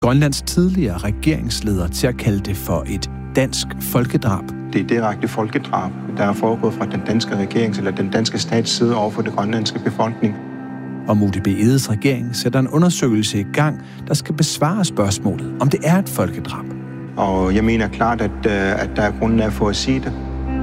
Grønlands tidligere regeringsleder til at kalde det for et dansk folkedrab. Det er direkte folkedrab, der er foregået fra den danske regerings eller den danske stats side over for den grønlandske befolkning. Og Modi B. Edes regering sætter en undersøgelse i gang, der skal besvare spørgsmålet, om det er et folkedrab. Og jeg mener klart, at der er grundlag for at sige det.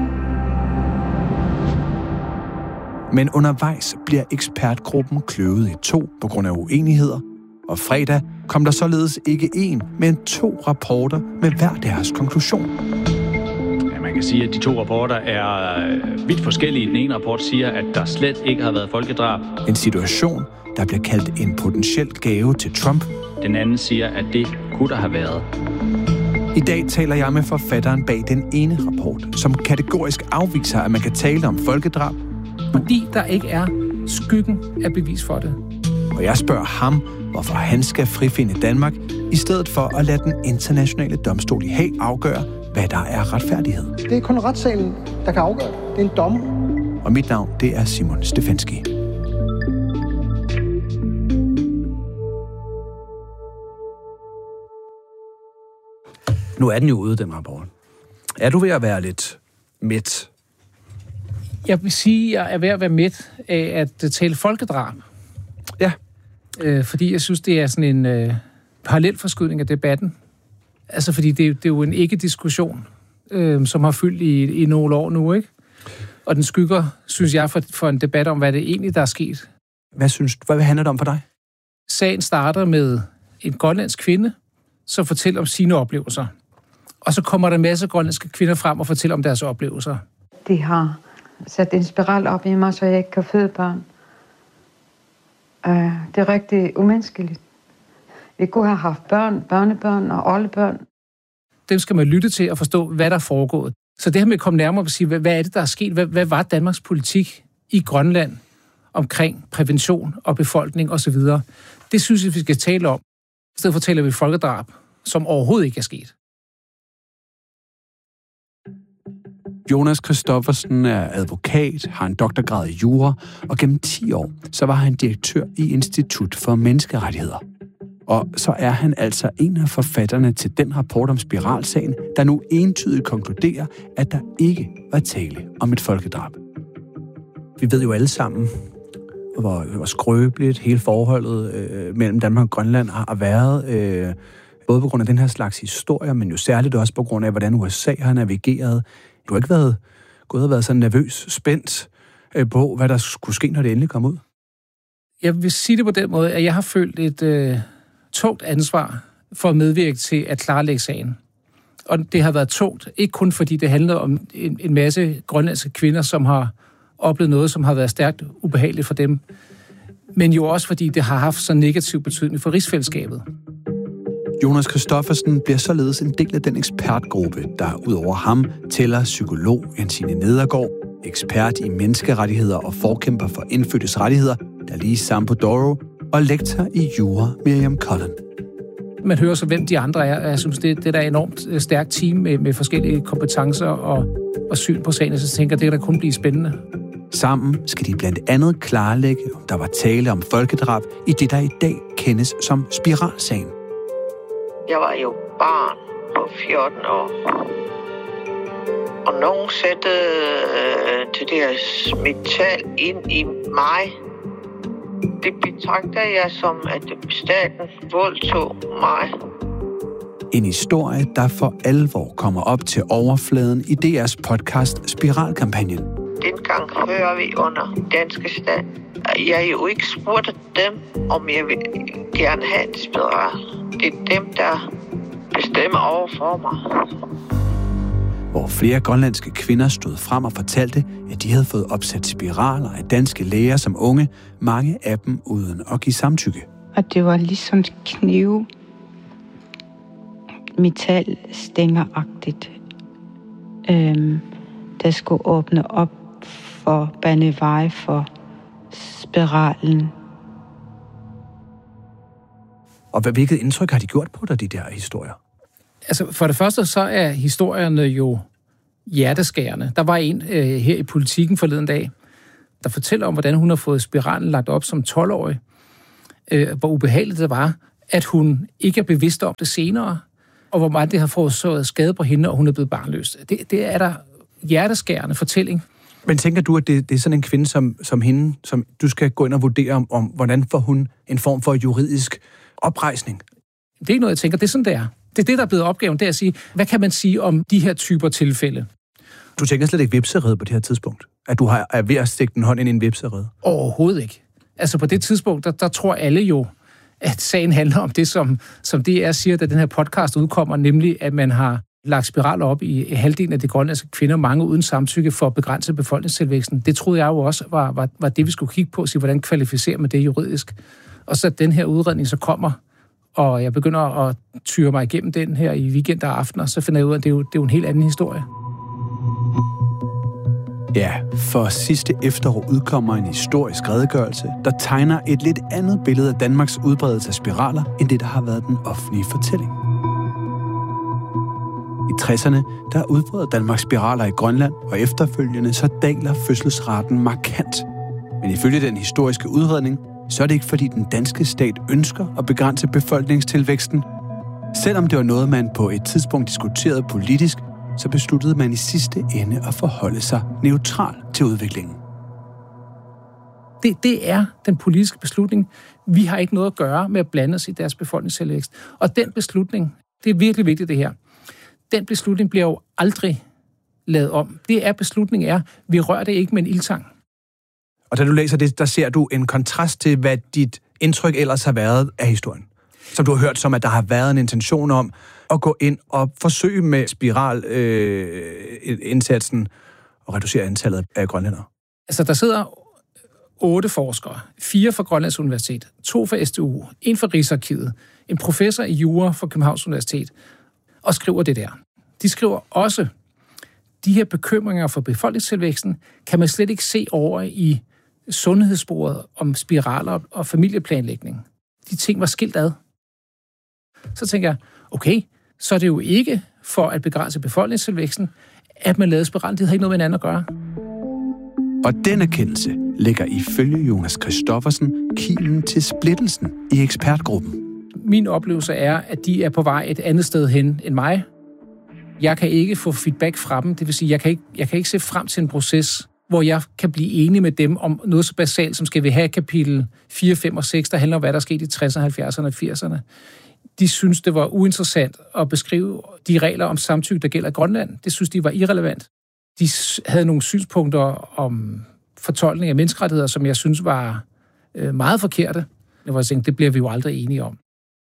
Men undervejs bliver ekspertgruppen kløvet i to på grund af uenigheder, og fredag kom der således ikke én, men 2 rapporter med hver deres konklusion. Ja, man kan sige, at de 2 rapporter er vidt forskellige. Den ene rapport siger, at der slet ikke har været folkedrab. En situation, der bliver kaldt en potentiel gave til Trump. Den anden siger, at det kunne der have været. I dag taler jeg med forfatteren bag den ene rapport, som kategorisk afviser, at man kan tale om folkedrab. Fordi der ikke er skyggen af bevis for det. Og jeg spørger ham, hvorfor han skal frifinde Danmark, i stedet for at lade den internationale domstol i Haag afgøre, hvad der er retfærdighed. Det er kun retssalen, der kan afgøre. Det er en dommer. Og mit navn, det er Simon Stefanski. Nu er den jo ude, den rapport. Er du ved at være lidt mæt? Jeg vil sige, at jeg er ved at være mæt af at tale folkedrab. Ja. Fordi jeg synes, det er sådan en parallelforskydning af debatten. Altså, fordi det er jo en ikke-diskussion, som har fyldt i nogle år nu, ikke? Og den skygger, synes jeg, for en debat om, hvad det egentlig der er sket. Hvad handler det om for dig? Sagen starter med en grønlandsk kvinde, som fortæller om sine oplevelser. Og så kommer der en masse grønlandske kvinder frem og fortæller om deres oplevelser. De har sat en spiral op i mig, så jeg ikke kan føde børn. Det er rigtig umenneskeligt. Vi kunne have haft børn, børnebørn og oldebørn. Dem skal man lytte til og forstå, hvad der er foregået. Så det her med at komme nærmere og sige, hvad er det, der er sket? Hvad var Danmarks politik i Grønland omkring prævention og befolkning osv.? Det synes jeg, vi skal tale om. I stedet for taler vi folkedrab, som overhovedet ikke er sket. Jonas Christoffersen er advokat, har en doktorgrad i jura, og gennem 10 år, så var han direktør i Institut for Menneskerettigheder. Og så er han altså en af forfatterne til den rapport om spiralsagen, der nu entydigt konkluderer, at der ikke var tale om et folkedrab. Vi ved jo alle sammen, hvor skrøbeligt hele forholdet mellem Danmark og Grønland har været, både på grund af den her slags historier, men jo særligt også på grund af, hvordan USA har navigeret. Du har ikke gået og været så nervøs, spændt på, hvad der skulle ske, når det endelig kom ud? Jeg vil sige det på den måde, at jeg har følt et tungt ansvar for at medvirke til at klarlægge sagen. Og det har været tungt, ikke kun fordi det handler om en masse grønlandske kvinder, som har oplevet noget, som har været stærkt ubehageligt for dem, men jo også fordi det har haft så negativ betydning for rigsfællesskabet. Jonas Christoffersen bliver således en del af den ekspertgruppe, der udover ham tæller psykolog Jensine Nedergaard, ekspert i menneskerettigheder og forkæmper for indfødtes rettigheder, Dalí Sampodouro, og lektor i jura Miriam Cullen. Man hører så, hvem de andre er. Jeg synes, det er da et enormt stærkt team med forskellige kompetencer og syn på sagen, så jeg tænker, det kan da kun blive spændende. Sammen skal de blandt andet klarlægge, om der var tale om folkedrab i det, der i dag kendes som spiralsagen. Jeg var jo barn på 14 år. Og nogen satte det der metal ind i mig. Det betragter jeg som, at staten voldtog mig. En historie, der for alvor kommer op til overfladen i DR's podcast Spiralkampagnen. Dengang hører vi under danske stat. Jeg jo ikke spurgte dem, om jeg vil gerne have en spiral. Det er dem, der bestemmer over for mig. Hvor flere grønlandske kvinder stod frem og fortalte, at de havde fået opsat spiraler af danske læger som unge, mange af dem uden at give samtykke. Og det var ligesom knive, metalstængeragtigt, der skulle åbne op for bane vej for spiralen. Og hvilket indtryk har de gjort på dig, de der historier? Altså, for det første, så er historierne jo hjerteskærende. Der var en her i Politikken forleden dag, der fortæller om, hvordan hun har fået spiralen lagt op som 12-årig. Hvor ubehageligt det var, at hun ikke er bevidst om det senere, og hvor meget det har forårsaget skade på hende, og hun er blevet barnløs. Det er der hjerteskærende fortælling. Men tænker du, at det er sådan en kvinde som hende, som du skal gå ind og vurdere om hvordan får hun en form for juridisk oprejsning? Det er ikke noget, jeg tænker. Det er sådan, det er. Det er det, der er blevet opgaven, det er at sige, hvad kan man sige om de her typer tilfælde? Du tænker slet ikke hvepserede på det her tidspunkt? At du er ved at stikke den hånd ind i en hvepserede? Overhovedet ikke. Altså på det tidspunkt, der tror alle jo, at sagen handler om det, som DR siger, da den her podcast udkommer, nemlig at man har lagt spiraler op i halvdelen af de grønlandske kvinder, mange uden samtykke for at begrænse befolkningstilvæksten. Det troede jeg jo også var det, vi skulle kigge på, og sige, hvordan kvalificerer man det juridisk. Og så den her udredning så kommer, og jeg begynder at tyre mig igennem den her i weekend og aften, og så finder jeg ud af, at det er jo en helt anden historie. Ja, for sidste efterår udkommer en historisk redegørelse, der tegner et lidt andet billede af Danmarks udbredelse af spiraler, end det, der har været den offentlige fortælling. I 60'erne, der udbreder Danmarks spiraler i Grønland, og efterfølgende så daler fødselsraten markant. Men ifølge den historiske udredning, så er det ikke fordi den danske stat ønsker at begrænse befolkningstilvæksten. Selvom det var noget, man på et tidspunkt diskuterede politisk, så besluttede man i sidste ende at forholde sig neutral til udviklingen. Det er den politiske beslutning. Vi har ikke noget at gøre med at blande os i deres befolkningstilvækst. Og den beslutning, det er virkelig vigtigt det her, den beslutning bliver jo aldrig lavet om. Det er beslutningen er, vi rører det ikke med en ildtang. Og da du læser det, der ser du en kontrast til, hvad dit indtryk ellers har været af historien. Som du har hørt som, at der har været en intention om at gå ind og forsøge med spiralindsatsen og reducere antallet af grønlændere. Altså, der sidder 8 forskere. 4 fra Grønlands Universitet, 2 fra SDU, 1 fra Rigsarkivet, en professor i jura fra Københavns Universitet, og skriver det der. De skriver også, de her bekymringer for befolkningstilvæksten kan man slet ikke se over i sundhedssporet om spiraler og familieplanlægning. De ting var skilt ad. Så tænker jeg, okay, så er det jo ikke for at begrænse befolkningstilvæksten, at man lavede spiralen. Det har ikke noget med hinanden at gøre. Og den erkendelse lægger ifølge Jonas Christoffersen kimen til splittelsen i ekspertgruppen. Min oplevelse er, at de er på vej et andet sted hen end mig. Jeg kan ikke få feedback fra dem. Det vil sige, jeg kan ikke se frem til en proces, hvor jeg kan blive enig med dem om noget så basalt, som skal vi have kapitel 4, 5 og 6, der handler om, hvad der skete i 60'erne, 70'erne og 80'erne. De synes, det var uinteressant at beskrive de regler om samtykke, der gælder i Grønland. Det synes de var irrelevant. De havde nogle synspunkter om fortolkning af menneskerettigheder, som jeg synes var meget forkerte. Det bliver vi jo aldrig enige om.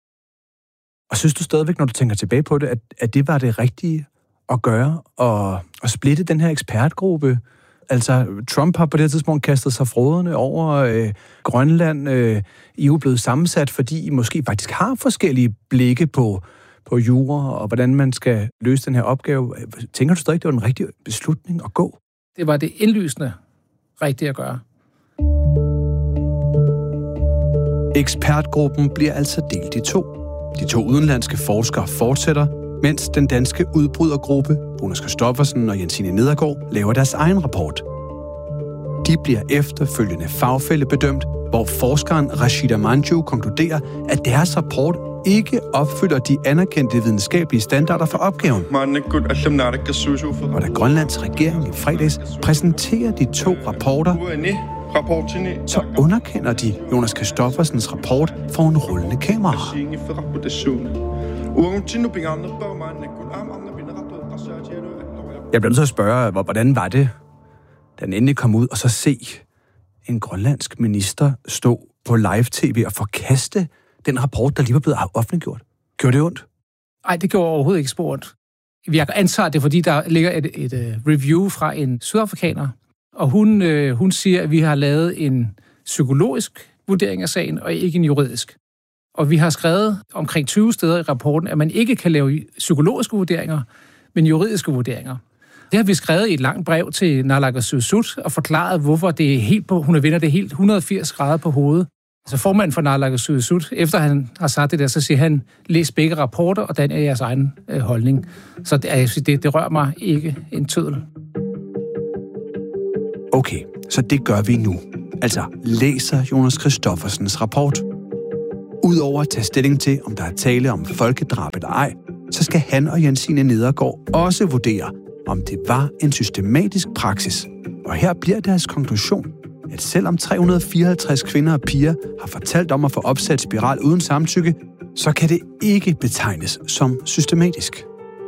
Og synes du stadigvæk, når du tænker tilbage på det, at det var det rigtige at gøre, og splitte den her ekspertgruppe? Altså, Trump har på det her tidspunkt kastet sig frådende over Grønland. I er jo blevet sammensat, fordi I måske faktisk har forskellige blikke på jura, og hvordan man skal løse den her opgave. Tænker du stadig, det var den rigtige beslutning at gå? Det var det indlysende rigtige at gøre. Ekspertgruppen bliver altså delt i 2. De 2 udenlandske forskere fortsætter, mens den danske udbrydergruppe, Jonas Christoffersen og Jensine Nedergaard, laver deres egen rapport. De bliver efterfølgende fagfællebedømt, hvor forskeren Rashida Manju konkluderer, at deres rapport ikke opfylder de anerkendte videnskabelige standarder for opgaven. Og da Grønlands regering i fredags præsenterer de 2 rapporter, så underkender de Jonas Christoffersens rapport for en rullende kamera. Jeg bliver nødt til at spørge, hvordan var det, da den endelig kom ud, og så se en grønlandsk minister stå på live-tv og forkaste den rapport, der lige var blevet offentliggjort? Gjorde det ondt? Nej, det gjorde overhovedet ikke spor ondt. Jeg antager det, fordi der ligger et review fra en sydafrikaner, og hun siger, at vi har lavet en psykologisk vurdering af sagen, og ikke en juridisk. Og vi har skrevet omkring 20 steder i rapporten, at man ikke kan lave psykologiske vurderinger, men juridiske vurderinger. Det har vi skrevet i et langt brev til Naalakkersuisut og forklaret, hvorfor det er helt på, hun vender det helt 180 grader på hovedet. Så formanden for Naalakkersuisut, efter han har sagt det der, så siger han, læs begge rapporter, og den er jeres egen holdning. Så det rører mig ikke en tøddel. Okay, så det gør vi nu. Altså læser Jonas Christoffersens rapport. Udover at tage stilling til, om der er tale om folkedrab eller ej, så skal han og Jensine Nedergaard også vurdere, om det var en systematisk praksis. Og her bliver deres konklusion, at selvom 354 kvinder og piger har fortalt om at få opsat spiral uden samtykke, så kan det ikke betegnes som systematisk.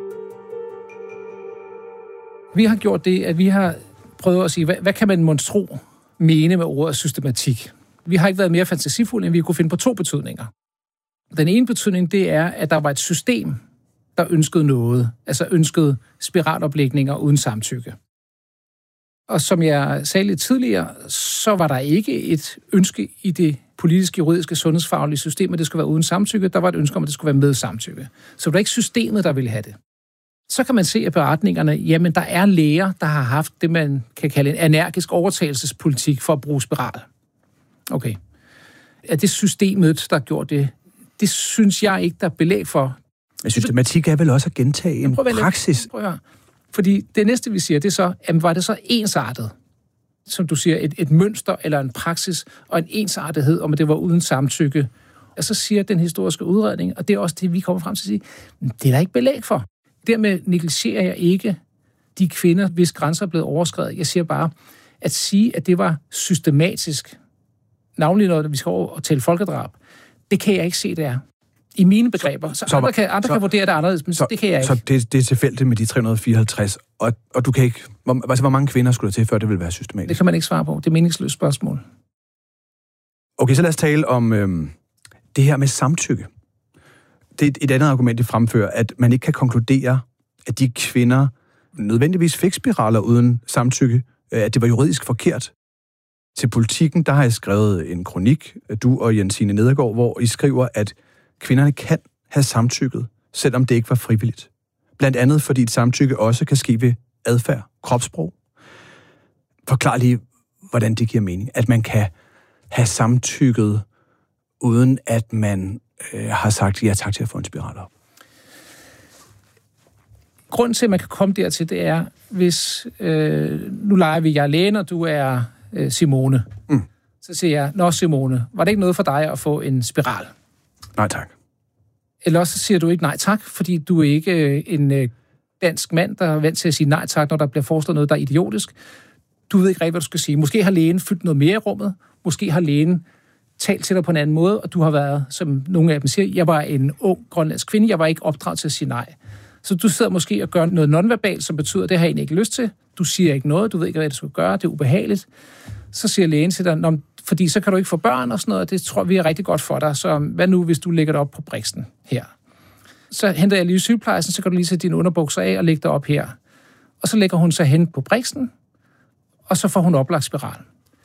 Vi har gjort det, at vi har prøvet at sige, hvad kan man monstro mene med ordet systematik? Vi har ikke været mere fantasifulde, end vi kunne finde på 2 betydninger. Den ene betydning, det er, at der var et system, der ønskede noget, altså ønskede spiraloplægninger uden samtykke. Og som jeg sagde lidt tidligere, så var der ikke et ønske i det politiske, juridiske, sundhedsfaglige system, at det skulle være uden samtykke. Der var et ønske om, at det skulle være med samtykke. Så det var ikke systemet, der ville have det. Så kan man se af beretningerne, jamen der er læger, der har haft det, man kan kalde en energisk overtagelsespolitik for at bruge spiral. Okay. Er det systemet, der gjorde det? Det synes jeg ikke, der er belæg for. Men systematik er vel også at gentage en praksis? Prøv at høre. Fordi det næste, vi siger, det er så, jamen, var det så ensartet? Som du siger, et mønster eller en praksis, og en ensartethed, om at det var uden samtykke. Og så siger den historiske udredning, og det er også det, vi kommer frem til at sige, det er der ikke belæg for. Dermed negligerer jeg ikke de kvinder, hvis grænser er blevet overskredet. Jeg siger bare, at sige, at det var systematisk, navnlig når vi skal over og tale folkedrab, det kan jeg ikke se, det er. I mine begreber. Så andre kan vurdere det anderledes, men det kan jeg ikke. Så det er tilfældigt med de 354, og du kan ikke... hvor mange kvinder skulle der til, før det ville være systematisk? Det kan man ikke svare på. Det er meningsløst spørgsmål. Okay, så lad os tale om det her med samtykke. Det er et andet argument, det fremfører, at man ikke kan konkludere, at de kvinder nødvendigvis fik spiraler uden samtykke, at det var juridisk forkert. Til Politikken, der har jeg skrevet en kronik, du og Jensine Nedergaard, hvor I skriver, at kvinderne kan have samtykket, selvom det ikke var frivilligt. Blandt andet, fordi et samtykke også kan ske ved adfærd, kropssprog. Forklar lige, hvordan det giver mening, at man kan have samtykket, uden at man har sagt ja tak til at få en spiral op. Grunden til, at man kan komme dertil, det er, hvis nu leger vi, jeg er lægen, og du er Simone. Så siger jeg, nå Simone, var det ikke noget for dig at få en spiral? Nej tak. Eller også siger du ikke nej tak, fordi du er ikke en dansk mand, der er vant til at sige nej tak, når der bliver foreslået noget, der er idiotisk. Du ved ikke rigtig, hvad du skal sige. Måske har lægen fyldt noget mere i rummet. Måske har lægen talt til dig på en anden måde, og du har været, som nogle af dem siger, jeg var en ung grønlandsk kvinde, jeg var ikke opdraget til at sige nej. Så du sidder måske og gør noget nonverbalt, som betyder, at det har jeg egentlig ikke lyst til. Du siger ikke noget, du ved ikke, hvad du skal gøre, det er ubehageligt. Så siger lægen til dig, fordi så kan du ikke få børn og sådan noget, og det tror vi er rigtig godt for dig, så hvad nu, hvis du lægger det op på briksen her? Så henter jeg lige sygeplejersken, så kan du lige sætte dine underbukser af og lægge det op her. Og så lægger hun sig hen på briksen, og så får hun oplagt spiral.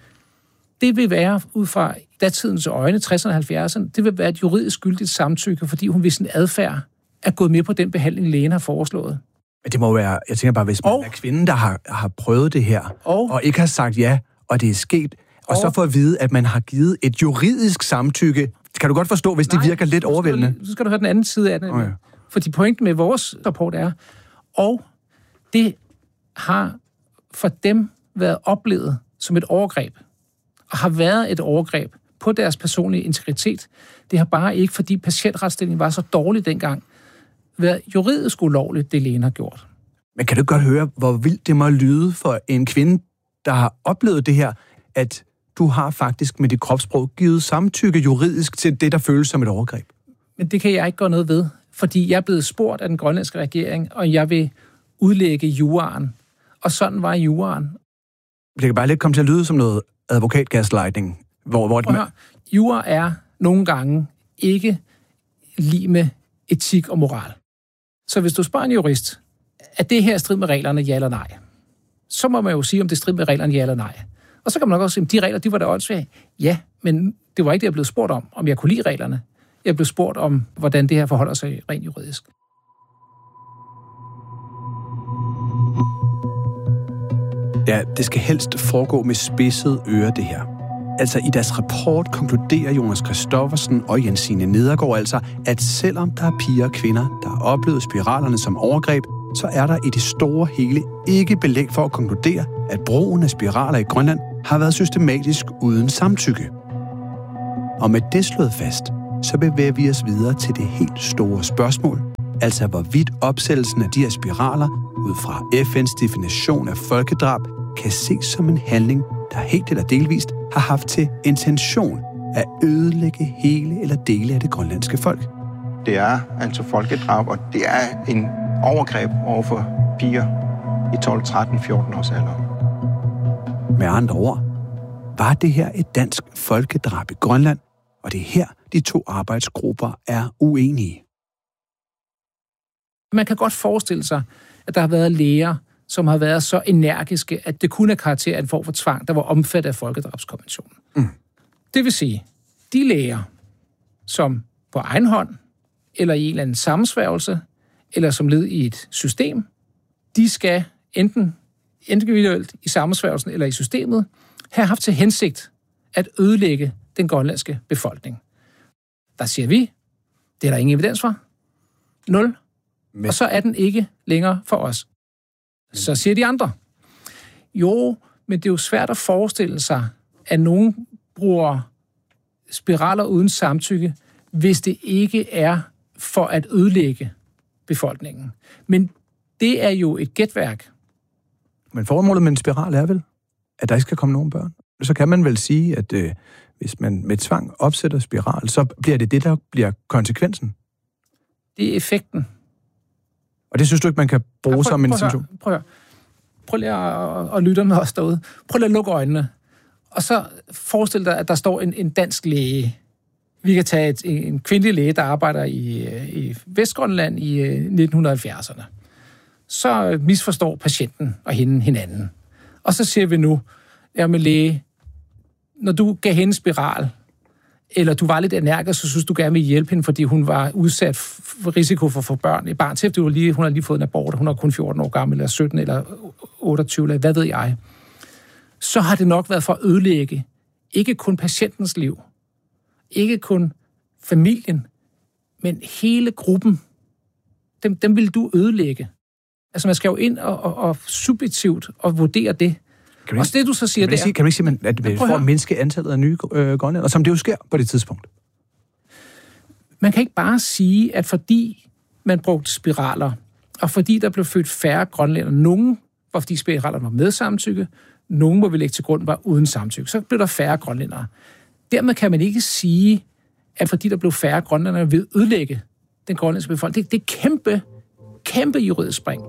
Det vil være, ud fra datidens øjne, 60'erne og 70'erne, det vil være et juridisk gyldigt samtykke, fordi hun ved sin adfærd er gået med på den behandling, lægen har foreslået. Men det må være, jeg tænker bare, hvis man er kvinden, der har prøvet det her, og ikke har sagt ja, og det er sket, og så får at vide, at man har givet et juridisk samtykke. Kan du godt forstå, hvis det virker lidt overvældende? Så skal du høre den anden side af det. Okay. Fordi pointen med vores rapport er, og det har for dem været oplevet som et overgreb, og har været et overgreb på deres personlige integritet. Det har bare ikke, fordi patientretsstillingen var så dårlig dengang, været juridisk ulovligt, det lægen har gjort. Men kan du godt høre, hvor vildt det må lyde for en kvinde, der har oplevet det her, at du har faktisk med dit kropssprog givet samtykke juridisk til det, der føles som et overgreb? Men det kan jeg ikke gøre noget ved, fordi jeg er blevet spurgt af den grønlandske regering, og jeg vil udlægge juraen. Og sådan var juraen. Det kan bare lidt komme til at lyde som noget advokatgaslighting. Jura er nogle gange ikke lige med etik og moral. Så hvis du spørger en jurist, er det her strid med reglerne, ja eller nej? Så må man jo sige, om det strid med reglerne, ja eller nej. Og så kan man nok også sige, at de regler, de var da åndssvage. Ja, men det var ikke det, jeg blev spurgt om jeg kunne lide reglerne. Jeg blev spurgt om, hvordan det her forholder sig rent juridisk. Ja, det skal helst foregå med spidsede ører, det her. Altså i deres rapport konkluderer Jonas Christoffersen og Jensine Nedergaard altså, at selvom der er piger og kvinder, der har oplevet spiralerne som overgreb, så er der i det store hele ikke belæg for at konkludere, at brugen af spiraler i Grønland har været systematisk uden samtykke. Og med det slået fast, så bevæger vi os videre til det helt store spørgsmål, altså hvorvidt opsættelsen af de her spiraler, ud fra FN's definition af folkedrab, kan ses som en handling, der helt eller delvist har haft til intention at ødelægge hele eller dele af det grønlandske folk. Det er altså folkedrab, og det er en overgreb over for piger i 12, 13, 14 års alder. Med andre ord, var det her et dansk folkedrab i Grønland, og det er her, de to arbejdsgrupper er uenige. Man kan godt forestille sig, at der har været læger, som har været så energiske, at det kun er karakter af en form for tvang, der var omfattet af folkedrabskonventionen. Det vil sige, de læger, som på egen hånd, eller i en eller anden sammensværgelse, eller som led i et system, de skal enten individuelt i sammensværgelsen eller i systemet, have haft til hensigt at ødelægge den grønlandske befolkning. Der siger vi, det er der ingen evidens for. 0. Og så er den ikke længere for os. Så siger de andre. Jo, men det er jo svært at forestille sig, at nogen bruger spiraler uden samtykke, hvis det ikke er for at ødelægge befolkningen. Men det er jo et gætværk. Men formålet med en spiral er vel, at der ikke skal komme nogen børn. Så kan man vel sige, at hvis man med tvang opsætter spiral, så bliver det det, der bliver konsekvensen. Det er effekten. Og det synes du ikke, man kan bruge som en situation? Prøv lige at lytte med os derude. Prøv lige at lukke øjnene. Og så forestil dig, at der står en dansk læge. Vi kan tage en kvindelig læge, der arbejder i Vestgrønland i 1970'erne. Så misforstår patienten og hinanden. Og så siger vi nu, med læge, når du gav hende spiral, eller du var lidt energisk, så synes du gerne vil hjælpe hende, fordi hun var udsat for risiko for at få børn i barn. Til hun har lige fået en abort, hun er kun 14 år gammel, eller 17, eller 28, eller hvad ved jeg. Så har det nok været for at ødelægge ikke kun patientens liv, ikke kun familien, men hele gruppen. Dem vil du ødelægge. Altså man skal jo ind og subjektivt og vurdere det. Og det du så siger, det er... Kan du ikke sige, at vi får at mindske antallet af nye grønlændere, som det jo sker på det tidspunkt? Man kan ikke bare sige, at fordi man brugte spiraler, og fordi der blev født færre grønlændere, nogen var fordi spiralerne var med samtykke, nogen må vi lægge til grund var uden samtykke, så blev der færre grønlændere. Dermed kan man ikke sige, at fordi der blev færre grønlændere, ved ødelægge den grønlandske befolkning. Det er kæmpe juridisk spring.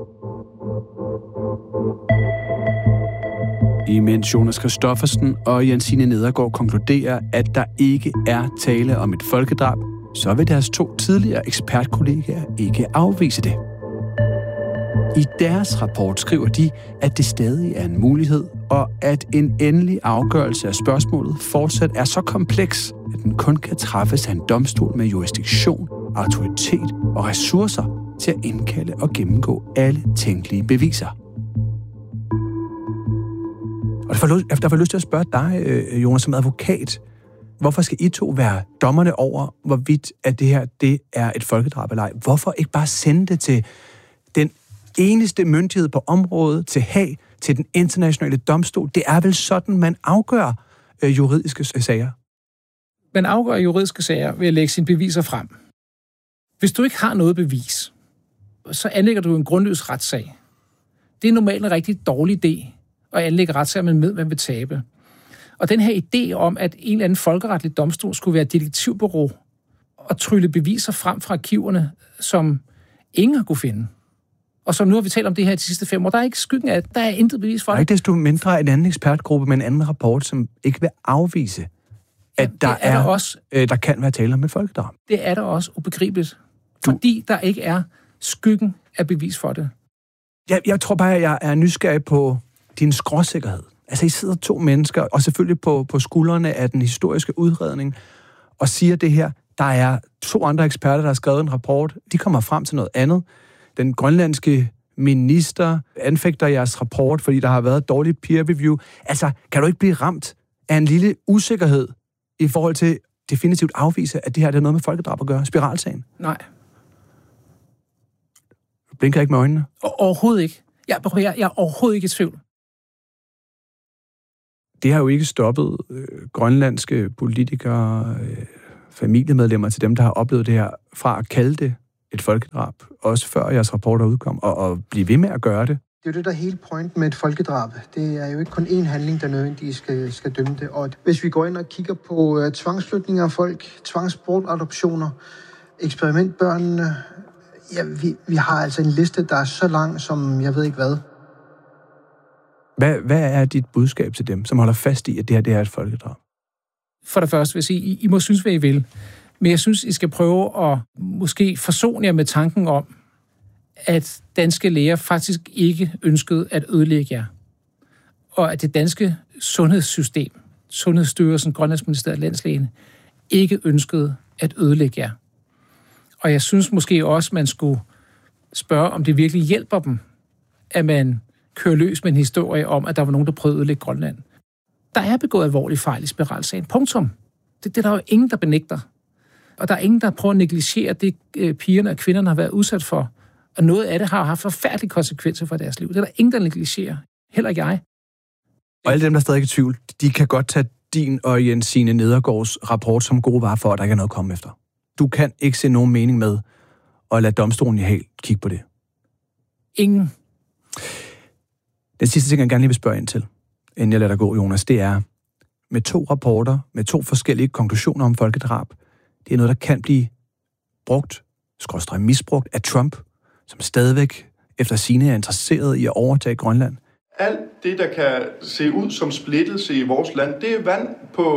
Imens Jonas Christoffersen og Jensine Nedergaard konkluderer, at der ikke er tale om et folkedrab, så vil deres to tidligere ekspertkollegaer ikke afvise det. I deres rapport skriver de, at det stadig er en mulighed, og at en endelig afgørelse af spørgsmålet fortsat er så kompleks, at den kun kan træffes af en domstol med jurisdiktion, autoritet og ressourcer til at indkalde og gennemgå alle tænkelige beviser. Og der får lyst til at spørge dig, Jonas, som advokat. Hvorfor skal I to være dommerne over, hvorvidt at det her det er et folkedrab eller ej? Hvorfor ikke bare sende det til den eneste myndighed på området, til Haag, til den internationale domstol? Det er vel sådan, man afgør juridiske sager? Man afgør juridiske sager ved at lægge sine beviser frem. Hvis du ikke har noget bevis, så anlægger du en grundløs retssag. Det er normalt en rigtig dårlig idé at anlægge retssager, man vil tabe. Og den her idé om, at en eller anden folkeretlig domstol skulle være et detektivbureau og trylle beviser frem fra arkiverne, som ingen har kunne finde. Og som nu har vi talt om det her de sidste 5 år, der er ikke skyggen af, der er intet bevis for det. Der er ikke desto mindre en anden ekspertgruppe med en anden rapport, som ikke vil afvise, at der kan være tale om et folkedrab. Det er der også ubegribeligt, fordi der ikke er skyggen af bevis for det. Jeg tror bare, at jeg er nysgerrig på din skråsikkerhed. Altså, I sidder 2 mennesker, og selvfølgelig på skuldrene af den historiske udredning, og siger det her. Der er 2 andre eksperter, der har skrevet en rapport. De kommer frem til noget andet. Den grønlandske minister anfægter jeres rapport, fordi der har været et dårligt peer review. Altså, kan du ikke blive ramt af en lille usikkerhed i forhold til definitivt afvise, at det her det er noget med folkedrab at gøre? Spiralsagen? Nej. Du blinker ikke med øjnene? Overhovedet ikke. Jeg er overhovedet ikke i tvivl. Det har jo ikke stoppet grønlandske politikere, familiemedlemmer til dem, der har oplevet det her, fra at kalde det et folkedrab, også før jeres rapporter udkom, og blive ved med at gøre det. Det er jo det, der er hele pointen med et folkedrab. Det er jo ikke kun én handling, der nødvendigvis skal dømme det. Og hvis vi går ind og kigger på tvangsflytninger af folk, tvangsbortadoptioner, eksperimentbørnene, ja, vi har altså en liste, der er så lang, som jeg ved ikke hvad. Hvad er dit budskab til dem, som holder fast i, at det her er et folkedrab? For det første vil jeg sige, I må synes, hvad I vil. Men jeg synes, I skal prøve at måske forsone jer med tanken om, at danske læger faktisk ikke ønskede at ødelægge jer. Og at det danske sundhedssystem, Sundhedsstyrelsen, Grønlandsministeriet, Landslægen, ikke ønskede at ødelægge jer. Og jeg synes måske også, man skulle spørge, om det virkelig hjælper dem, at man kører løs med en historie om, at der var nogen, der prøvede at ødelægge Grønland. Der er begået alvorlige fejl i spiralsagen. Punktum. Det er der jo ingen, der benægter. Og der er ingen, der prøver at negligere det, pigerne og kvinderne har været udsat for. Og noget af det har haft forfærdelige konsekvenser for deres liv. Det er der ingen, der negligerer. Heller ikke jeg. Og alle dem, der stadig er i tvivl, de kan godt tage din og Jensine Nedergaards rapport som gode varer for, at der ikke er noget at komme efter. Du kan ikke se nogen mening med at lade domstolen i Haag kigge på det. Ingen. Den sidste ting, jeg gerne lige vil spørge ind til, inden jeg lader dig gå, Jonas, det er, med 2 rapporter, med 2 forskellige konklusioner om folkedrab, det er noget, der kan blive brugt, misbrugt af Trump, som stadigvæk efter sigende er interesseret i at overtage Grønland. Alt det, der kan se ud som splittelse i vores land, det er vand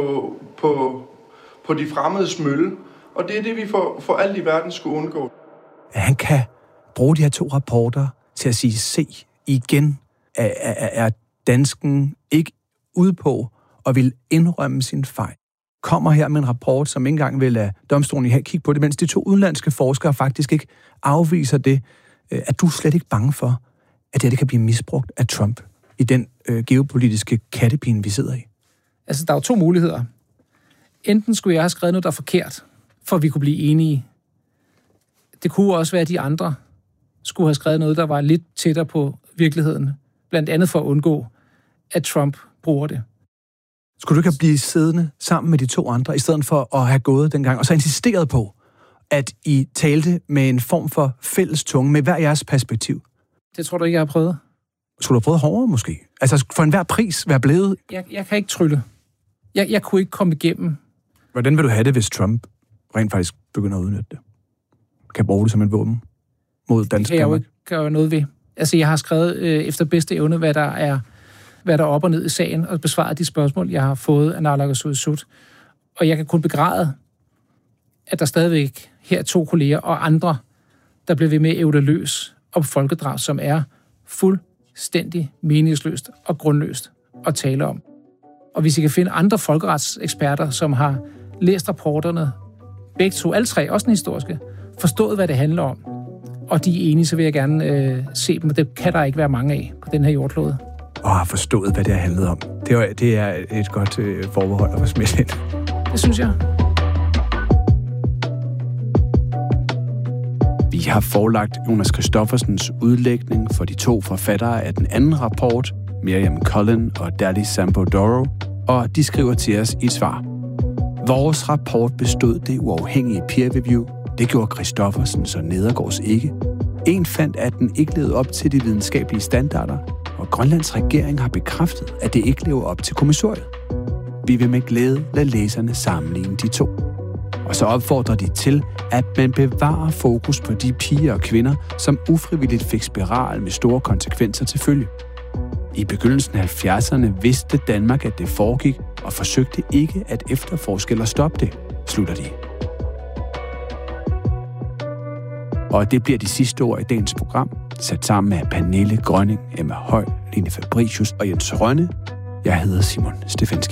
på de fremmedes mølle, og det er det, vi for alt i verden skulle undgå. At han kan bruge de her 2 rapporter til at sige, se, igen er dansken ikke ude på og vil indrømme sin fejl. Kommer her med en rapport, som ikke engang vil lade domstolen i Haag kigge på det, mens de 2 udenlandske forskere faktisk ikke afviser det. Er du slet ikke bange for, at det kan blive misbrugt af Trump i den geopolitiske kattepine, vi sidder i? Altså, der er jo 2 muligheder. Enten skulle jeg have skrevet noget, der er forkert, for at vi kunne blive enige. Det kunne også være, at de andre skulle have skrevet noget, der var lidt tættere på virkeligheden. Blandt andet for at undgå, at Trump bruger det. Skulle du ikke have blivet siddende sammen med de 2 andre, i stedet for at have gået dengang, og så insisteret på, at I talte med en form for fælles tunge, med hver jeres perspektiv? Det tror du ikke, jeg har prøvet? Skulle du have prøvet hårdere, måske? Altså, for enhver pris være blevet? Jeg kan ikke trylle. Jeg kunne ikke komme igennem. Hvordan vil du have det, hvis Trump rent faktisk begynder at udnytte det? Kan bruge det som et våben mod dansk Danmark? Det kan jeg jo ikke gøre noget ved. Altså, jeg har skrevet efter bedste evne, hvad der er op og ned i sagen, og besvaret de spørgsmål, jeg har fået af naalakkersuisut. Og jeg kan kun begræde, at der stadigvæk her er 2 kolleger og andre, der bliver ved med at ævle løs om folkedrab, som er fuldstændig meningsløst og grundløst at tale om. Og hvis I kan finde andre folkeretseksperter, som har læst rapporterne, begge 2, alle 3, også den historiske, forstået, hvad det handler om, og de er enige, så vil jeg gerne se dem, og det kan der ikke være mange af på den her jordklode. Og har forstået, hvad det har handlet om. Det er et godt forbehold at få smidt ind. Det synes jeg. Vi har forelagt Jonas Christoffersens udlægning for de 2 forfattere af den anden rapport, Miriam Cullen og Dali Sampo-Doro, og de skriver til os i et svar. Vores rapport bestod det uafhængige peer review. Det gjorde Christoffersens og Nedergaards ikke. En fandt, at den ikke levede op til de videnskabelige standarder, og Grønlands regering har bekræftet, at det ikke lever op til kommissoriet. Vi vil med glæde lade læserne sammenligne de 2. Og så opfordrer de til, at man bevarer fokus på de piger og kvinder, som ufrivilligt fik spiral med store konsekvenser til følge. I begyndelsen af 70'erne vidste Danmark, at det foregik, og forsøgte ikke at efterforske eller stoppe det, slutter de. Og det bliver de sidste ord i dagens program, sat sammen af Pernille Grønning, Emma Høj, Line Fabricius og Jens Rønne. Jeg hedder Simon Stefanski.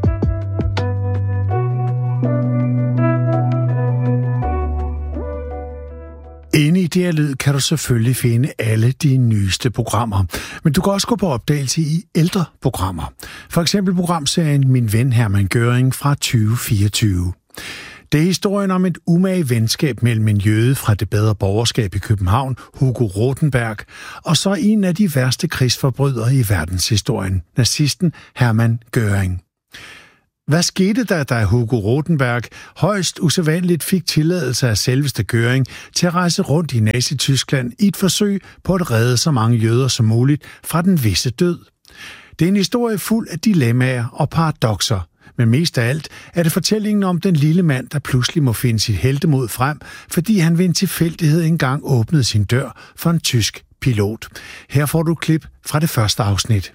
Inde i DR Lyd kan du selvfølgelig finde alle de nyeste programmer. Men du kan også gå på opdagelse i ældre programmer. For eksempel programserien Min ven Hermann Göring fra 2024. Det er historien om et umage venskab mellem en jøde fra det bedre borgerskab i København, Hugo Rotenberg, og så en af de værste krigsforbrydere i verdenshistorien, nazisten Hermann Göring. Hvad skete der, da Hugo Rotenberg højst usædvanligt fik tilladelse af selveste Göring til at rejse rundt i Nazi-Tyskland i et forsøg på at redde så mange jøder som muligt fra den visse død? Det er en historie fuld af dilemmaer og paradokser, men mest af alt er det fortællingen om den lille mand, der pludselig må finde sit heltemod frem, fordi han ved en tilfældighed engang åbnede sin dør for en tysk pilot. Her får du et klip fra det første afsnit.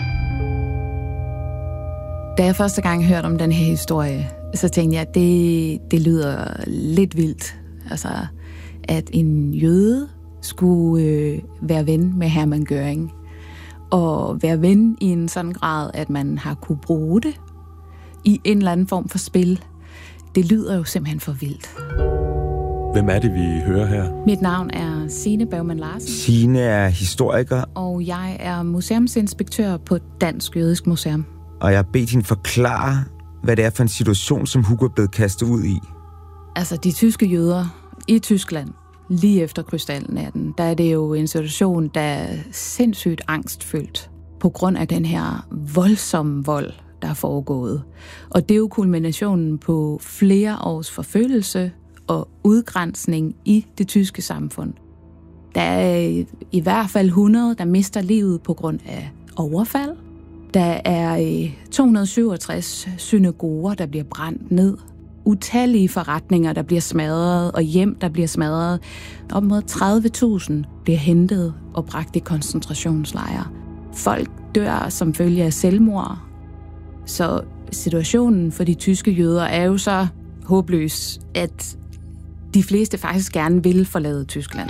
Da jeg første gang hørte om den her historie, så tænkte jeg, at det lyder lidt vildt. Altså, at en jøde skulle være ven med Hermann Göring. Og være ven i en sådan grad, at man har kunne bruge det i en eller anden form for spil. Det lyder jo simpelthen for vildt. Hvem er det, vi hører her? Mit navn er Signe Bergman Larsen. Signe er historiker. Og jeg er museumsinspektør på Dansk Jødisk Museum. Og jeg har bedt hende forklare, hvad det er for en situation, som Hugo er blevet kastet ud i. Altså, de tyske jøder i Tyskland, lige efter krystalnatten, der er det jo en situation, der er sindssygt angstfyldt på grund af den her voldsomme vold, der er foregået. Og det er jo kulminationen på flere års forfølgelse og udgrænsning i det tyske samfund. Der er i hvert fald 100, der mister livet på grund af overfald. Der er 267 synagoger, der bliver brændt ned. Utallige forretninger, der bliver smadret, og hjem, der bliver smadret. Op mod 30.000 bliver hentet og bragt i koncentrationslejre. Folk dør som følge af selvmord. Så situationen for de tyske jøder er jo så håbløs, at de fleste faktisk gerne vil forlade Tyskland.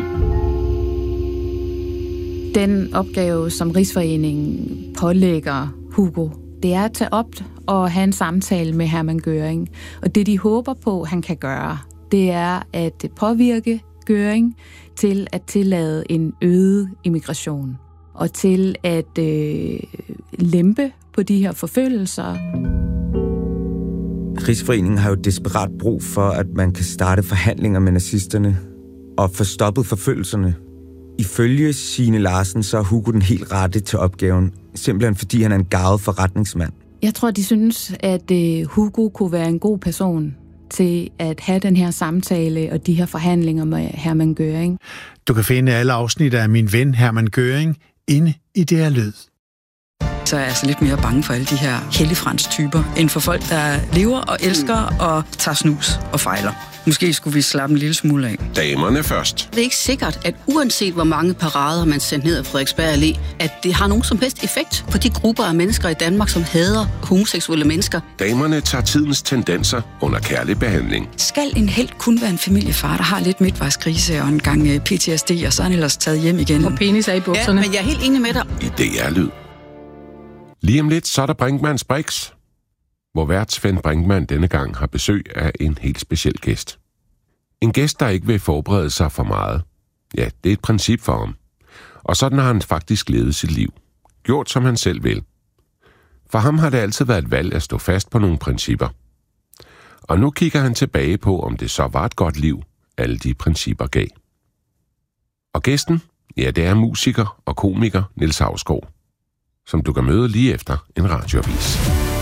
Den opgave, som Rigsforeningen pålægger Hugo, det er at tage op og have en samtale med Hermann Göring. Og det, de håber på, han kan gøre, det er at påvirke Göring til at tillade en øget immigration og til at lempe på de her forfølgelser. Rigsforeningen har jo desperat brug for, at man kan starte forhandlinger med nazisterne og få stoppet forfølgelserne. Ifølge Signe Larsen, så er Hugo den helt rette til opgaven, simpelthen fordi han er en garvet forretningsmand. Jeg tror, de synes, at Hugo kunne være en god person til at have den her samtale og de her forhandlinger med Hermann Göring. Du kan finde alle afsnit af Min ven Hermann Göring inde i DR Lyd. Så er jeg altså lidt mere bange for alle de her helligfrans-typer, end for folk, der lever og elsker og tager snus og fejler. Måske skulle vi slappe en lille smule af. Damerne først. Det er ikke sikkert, at uanset hvor mange parader man sendt ned af Frederiksberg Allé, at det har nogen som helst effekt på de grupper af mennesker i Danmark, som hader homoseksuelle mennesker. Damerne tager tidens tendenser under kærlig behandling. Skal en helt kun være en familiefar, der har lidt midtvejskrise og en gang PTSD, og så er han ellers taget hjem igen? Og penis er i bukserne. Ja, men jeg er helt enig med dig. I DR Lyd. Lige om lidt, så er der Brinkmanns Brix, hvor vært Svend Brinkmann denne gang har besøg af en helt speciel gæst. En gæst, der ikke vil forberede sig for meget. Ja, det er et princip for ham. Og sådan har han faktisk levet sit liv. Gjort, som han selv vil. For ham har det altid været et valg at stå fast på nogle principper. Og nu kigger han tilbage på, om det så var et godt liv, alle de principper gav. Og gæsten, ja, det er musiker og komiker Niels Hausgaard, som du kan møde lige efter en radioavis.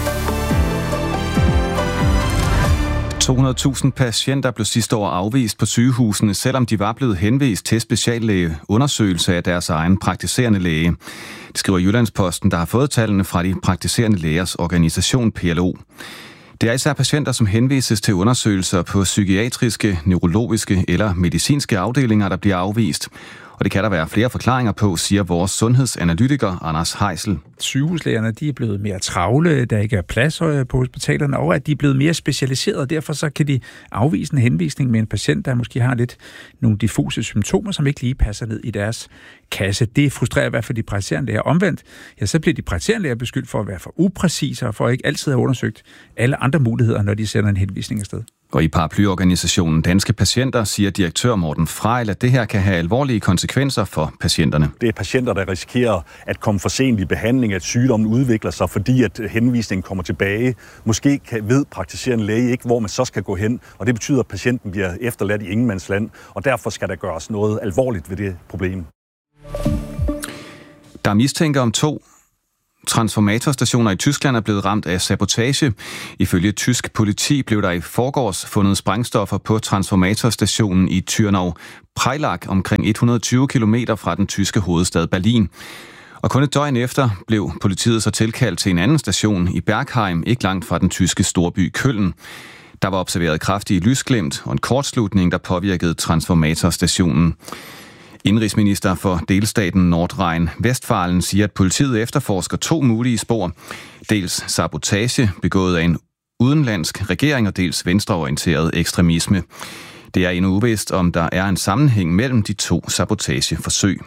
200.000 patienter blev sidste år afvist på sygehusene, selvom de var blevet henvist til speciallægeundersøgelse af deres egen praktiserende læge. Det skriver Jyllandsposten, der har fået tallene fra de praktiserende lægers organisation PLO. Det er især patienter, som henvises til undersøgelser på psykiatriske, neurologiske eller medicinske afdelinger, der bliver afvist. Og det kan der være flere forklaringer på, siger vores sundhedsanalytiker Anders Heisel. Sygehuslægerne, de er blevet mere travle, der ikke er plads på hospitalerne, og at de er blevet mere specialiserede, og derfor så kan de afvise en henvisning med en patient, der måske har lidt nogle diffuse symptomer, som ikke lige passer ned i deres kasse. Det frustrerer i hvert fald de praktiserende læger. Omvendt, ja, så bliver de praktiserende læger beskyldt for at være for upræcise og for at ikke altid have undersøgt alle andre muligheder, når de sender en henvisning afsted. Og i paraplyorganisationen Danske Patienter siger direktør Morten Frejl, at det her kan have alvorlige konsekvenser for patienterne. Det er patienter, der risikerer at komme for sent i behandling, at sygdommen udvikler sig, fordi at henvisningen kommer tilbage. Måske ved praktiserende læge ikke, hvor man så skal gå hen, og det betyder, at patienten bliver efterladt i ingenmandsland, og derfor skal der gøres noget alvorligt ved det problem. Der er mistanke om 2 transformatorstationer i Tyskland er blevet ramt af sabotage. Ifølge tysk politi blev der i forgårs fundet sprængstoffer på transformatorstationen i Tyrnau-Preilag, omkring 120 km fra den tyske hovedstad Berlin. Og kun et døgn efter blev politiet så tilkaldt til en anden station i Bergheim, ikke langt fra den tyske storby Köln. Der var observeret kraftige lysglimt og en kortslutning, der påvirkede transformatorstationen. Indenrigsminister for delstaten Nordrhein-Westfalen siger, at politiet efterforsker 2 mulige spor. Dels sabotage begået af en udenlandsk regering og dels venstreorienteret ekstremisme. Det er endnu uvist, om der er en sammenhæng mellem de 2 sabotageforsøg.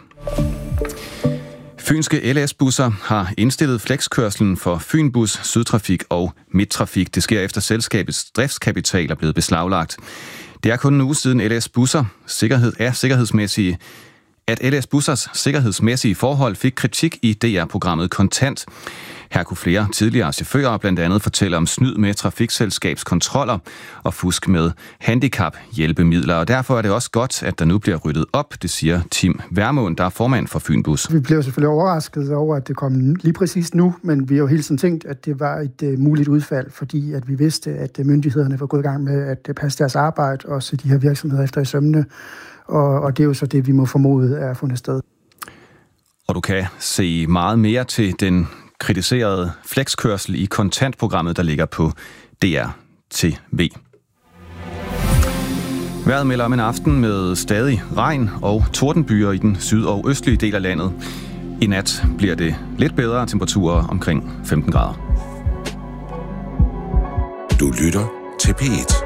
Fynske LS-busser har indstillet flexkørslen for Fynbus, Sydtrafik og Midttrafik. Det sker efter selskabets driftskapital er blevet beslaglagt. Det er kun en uge siden LS-busser LS-bussers sikkerhedsmæssige forhold fik kritik i DR-programmet Kontant. Her kunne flere tidligere chauffører blandt andet fortælle om snyd med trafikselskabskontroller og fusk med handicap-hjælpemidler. Og derfor er det også godt, at der nu bliver ryddet op, det siger Tim Vermund, der er formand for Fynbus. Vi blev selvfølgelig overrasket over, at det kom lige præcis nu, men vi har jo hele tiden tænkt, at det var et muligt udfald, fordi at vi vidste, at myndighederne var gået i gang med at passe deres arbejde og se de her virksomheder efter i sømmene. Og det er jo så det, vi må formode er fundet sted. Og du kan se meget mere til den kritiserede flexkørsel i kontantprogrammet, der ligger på DR-TV. Vejret melder om en aften med stadig regn og tordenbyer i den syd- og østlige del af landet. I nat bliver det lidt bedre, temperaturer omkring 15 grader. Du lytter til P1.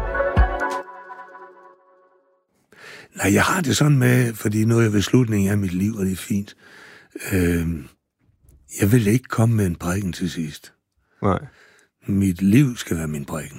Nej, jeg har det sådan med, fordi nu er jeg ved slutningen af mit liv, og det er fint. Jeg vil ikke komme med en prædiken til sidst. Nej. Mit liv skal være min prædiken.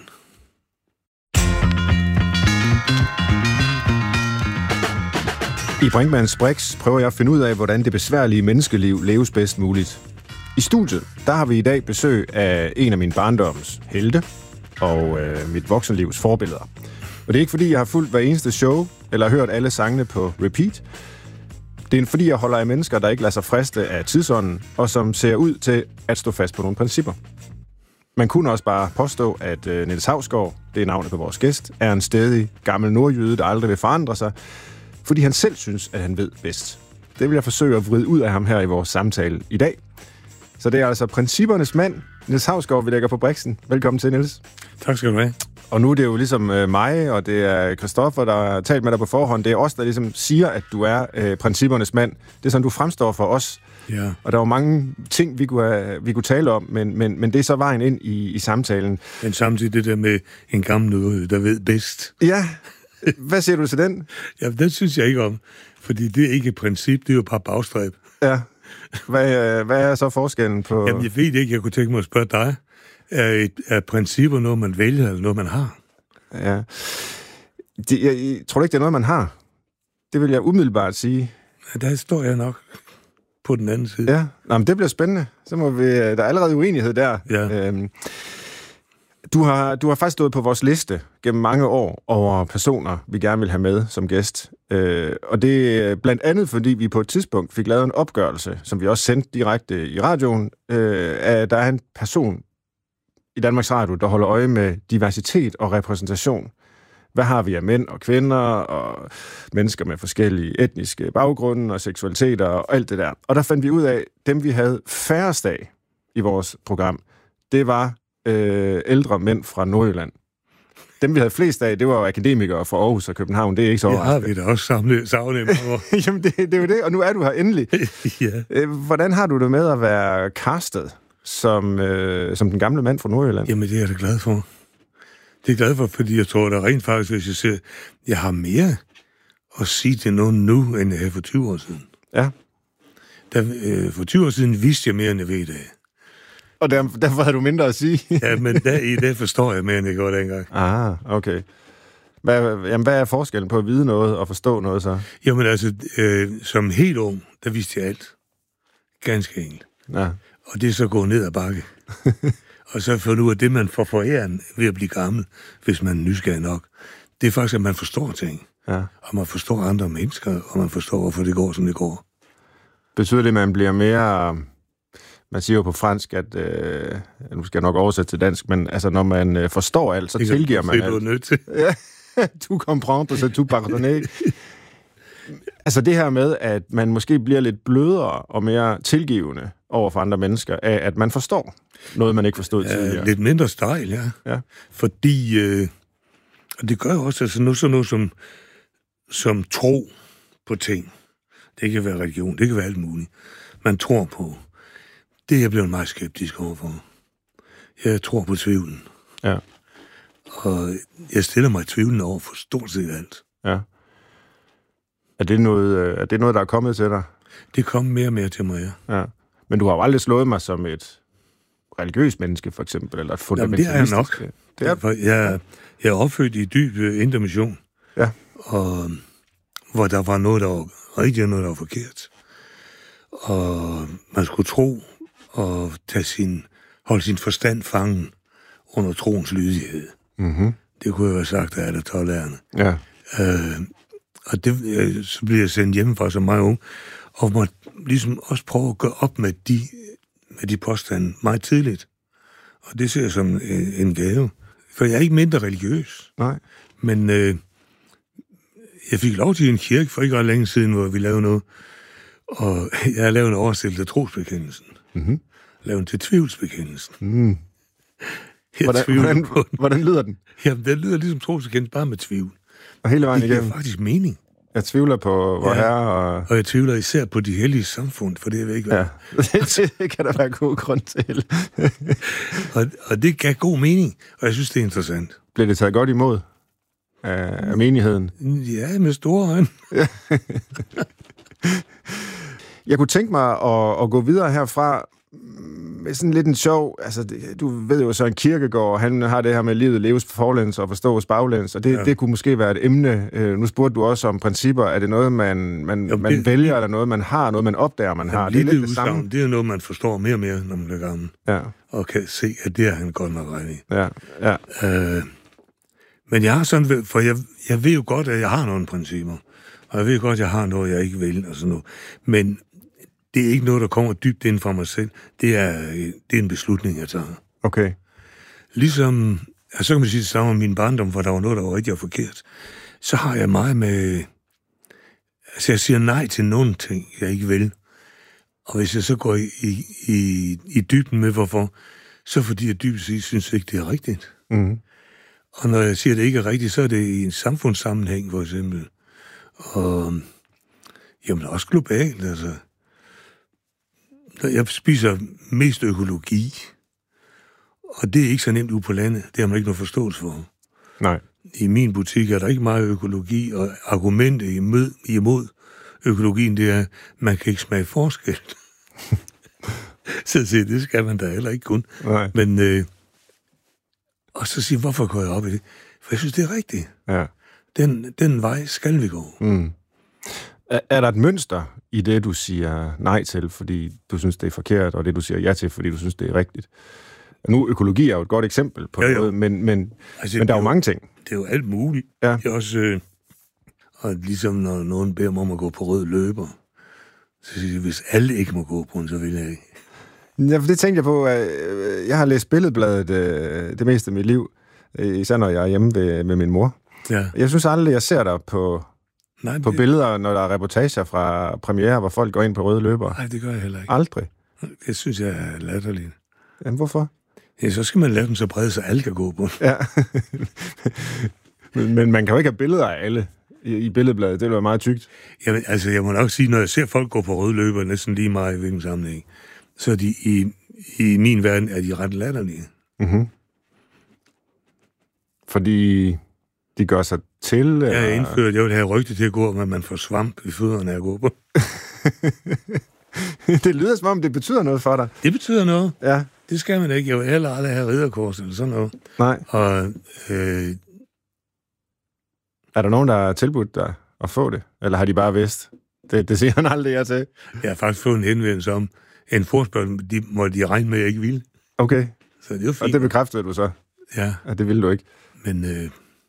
I Brinkmanns Brix prøver jeg at finde ud af, hvordan det besværlige menneskeliv leves bedst muligt. I studiet, der har vi i dag besøg af en af mine barndoms helte og mit voksenlivs forbilleder. Og det er ikke fordi, jeg har fulgt hver eneste show eller hørt alle sangene på repeat. Det er fordi, jeg holder af mennesker, der ikke lader sig friste af tidsånden, og som ser ud til at stå fast på nogle principper. Man kunne også bare påstå, at Niels Hausgaard, det er navnet på vores gæst, er en stædig gammel nordjyde, der aldrig vil forandre sig, fordi han selv synes, at han ved bedst. Det vil jeg forsøge at vride ud af ham her i vores samtale i dag. Så det er altså princippernes mand, Niels Hausgaard, vi lægger på Brixen. Velkommen til, Niels. Tak skal du have. Og nu er det jo ligesom mig, og det er Christoffer, der har talt med dig på forhånd. Det er os, der ligesom siger, at du er princippernes mand. Det er sådan, du fremstår for os. Ja. Og der var mange ting, vi kunne tale om, men det er så vejen ind i samtalen. Men samtidig det der med en gammel nordjyde, der ved bedst. Ja, hvad siger du til den? Ja, den synes jeg ikke om, fordi det er ikke et princip, det er jo bare bagstræb. Ja, hvad er så forskellen på... Jamen, jeg ved ikke, jeg kunne tænke mig at spørge dig. Er principper noget, man vælger, eller noget, man har? Ja. Jeg tror ikke, det er noget, man har. Det vil jeg umiddelbart sige. Ja, der står jeg nok på den anden side. Ja, nå, men det bliver spændende. Så må vi... Der er allerede uenighed der. Ja. Du har faktisk stået på vores liste gennem mange år over personer, vi gerne vil have med som gæst. Og det er blandt andet, fordi vi på et tidspunkt fik lavet en opgørelse, som vi også sendte direkte i radioen, at der er en person i Danmarks Radio, der holder øje med diversitet og repræsentation. Hvad har vi af mænd og kvinder og mennesker med forskellige etniske baggrunde og seksualiteter og alt det der. Og der fandt vi ud af, at dem vi havde færrest af i vores program, det var ældre mænd fra Nordjylland. Dem vi havde flest af, det var jo akademikere fra Aarhus og København. Det er ikke så overraskende. Ja, vi da også savnet. Jamen, det er jo det, og nu er du her endelig. Ja. Hvordan har du det med at være castet som den gamle mand fra Nordjylland? Jamen, det er jeg da glad for. Det er jeg glad for, fordi jeg tror, der rent faktisk, hvis jeg ser, jeg har mere at sige til nogen nu, end jeg havde for 20 år siden. Ja. For 20 år siden vidste jeg mere, end jeg ved i dag. Og derfor havde du mindre at sige? Ja, men i dag forstår jeg mere, end jeg gjorde dengang. Ah, okay. Hvad er forskellen på at vide noget og forstå noget så? Jamen altså, som helt ung, der vidste jeg alt. Ganske enkelt. Ja. Og det er så gået ned ad bakke. Og så får du, at det, man får foræren ved at blive gammel, hvis man er nysgerrig nok, det er faktisk, at man forstår ting. Ja. Og man forstår andre mennesker, og man forstår, hvorfor det går, som det går. Betyder det, at man bliver mere man siger jo på fransk, at nu skal jeg nok oversætte til dansk, men altså, når man forstår alt, så tilgiver man alt. Det er du nødt til. Du comprends, så du pardonner. Altså det her med, at man måske bliver lidt blødere og mere tilgivende over for andre mennesker, af at man forstår noget, man ikke forstod tidligere. Lidt mindre stejl, ja. Fordi, og det gør jo også sådan noget som tro på ting. Det kan være religion, det kan være alt muligt. Man tror på. Det er jeg blevet meget skeptisk overfor. Jeg tror på tvivlen. Ja. Og jeg stiller mig tvivlen over for stort set alt. Ja. Er det noget, der er kommet til dig? Det kom mere og mere til mig, ja. Men du har jo aldrig slået mig som et religiøst menneske, for eksempel, eller et fundamentalistisk. Jamen, det er jeg nok. Jeg er opfødt i dyb intermission. Ja. Og hvor der var noget, der var rigtigt, og noget, der var forkert. Og man skulle tro og holde sin forstand fangen under troens lydighed. Mm-hmm. Det kunne jeg have sagt af alle 12 lærerne. Ja. Og så blev jeg sendt hjemmefra som meget ung, og måtte ligesom også prøve at gøre op med de påstande meget tidligt. Og det ser jeg som en gave. For jeg er ikke mindre religiøs. Nej. Men jeg fik lov til en kirke for ikke ret længe siden, hvor vi lavede noget. Og jeg har lavet en oversættelse af trosbekendelsen. Mm-hmm. Lavet en til tvivlsbekendelsen. Mm. Hvordan lyder den? Jamen, den lyder ligesom trosbekendelsen, bare med tvivl. Og hele vejen igennem? Det giver faktisk mening. Jeg tvivler på vor Herre. Og jeg tvivler især på de hellige samfund, for det er ikke hvad. Ja, det kan der være god grund til. og det gav god mening, og jeg synes, det er interessant. Blev det taget godt imod af menigheden? Ja, med store øjne. Jeg kunne tænke mig at gå videre herfra med sådan lidt en sjov, altså du ved jo så en Kierkegaard, han har det her med livet leves forlæns og forstås baglæns, og det kunne måske være et emne. Nu spurgte du også om principper. Er det noget, man vælger, eller noget, man har, noget, man opdager, man har? Det er lidt det samme. Det er noget, man forstår mere og mere, når man bliver gammel. Ja. Og kan se, at det er han godt nok ret i. Ja. Men jeg har sådan, for jeg ved jo godt, at jeg har nogle principper. Og jeg ved godt, at jeg har noget, jeg ikke vil, og sådan noget. Men det er ikke noget, der kommer dybt ind fra mig selv. Det er en beslutning, jeg tager. Okay. Ligesom, så kan man sige det samme om min barndom, hvor der var noget, der var rigtig og forkert. Så har jeg meget med... Altså, jeg siger nej til nogle ting, jeg ikke vil. Og hvis jeg så går i dybden med, hvorfor, så fordi jeg dybest set synes ikke, det er rigtigt. Mm. Og når jeg siger, at det ikke er rigtigt, så er det i en samfundssammenhæng, for eksempel. Og jamen, også globalt, altså. Jeg spiser mest økologi, og det er ikke så nemt ude på landet. Det har man ikke noget forståelse for. Nej. I min butik er der ikke meget økologi, og argumentet imod økologien, det er, at man kan ikke smage forskel. Så det skal man da heller ikke kun. Nej. Men, og så sige, hvorfor går jeg op i det? For jeg synes, det er rigtigt. Ja. Den vej skal vi gå. Mm. Er der et mønster i det, du siger nej til, fordi du synes, det er forkert, og det, du siger ja til, fordi du synes, det er rigtigt? Nu, økologi er jo et godt eksempel på noget, men der er jo mange ting. Det er jo alt muligt. Ja. Det er også, og ligesom når nogen beder mig om at gå på rød løber, så siger jeg, hvis alle ikke må gå på den, så vil jeg ikke. Ja, for det tænkte jeg på. Jeg har læst Billedbladet det meste af mit liv, især når jeg er hjemme med min mor. Ja. Jeg synes aldrig, jeg ser dig på billeder, når der er reportager fra premiere, hvor folk går ind på røde løber. Nej, det gør jeg heller ikke. Aldrig? Det synes jeg er latterligt. Jamen, hvorfor? Ja, så skal man lave dem så brede, så alle kan gå på. Ja. men man kan jo ikke have billeder af alle i Billedbladet. Det vil være meget tykt. Jamen, altså, jeg må nok sige, når jeg ser folk gå på røde løber, næsten lige meget i hvilken sammenhæng, så er de i min verden er de ret latterlige. Mm-hmm. Fordi de gør sig til? Jeg har indført, jeg vil have rygte til at gå, men man får svamp i fødderne af at gå på. Det lyder som om, det betyder noget for dig. Det betyder noget. Ja. Det skal man ikke. Jeg vil heller aldrig have ridderkors eller sådan noget. Nej. Og, er der nogen, der har tilbudt dig at få det? Eller har de bare vidst? Det siger han aldrig, jeg til. Jeg har faktisk fået en henvendelse om en forespørgsel, må de regne med, at jeg ikke ville. Okay. Så det er jo fint. Og det bekræftede du så? Ja. At det ville du ikke?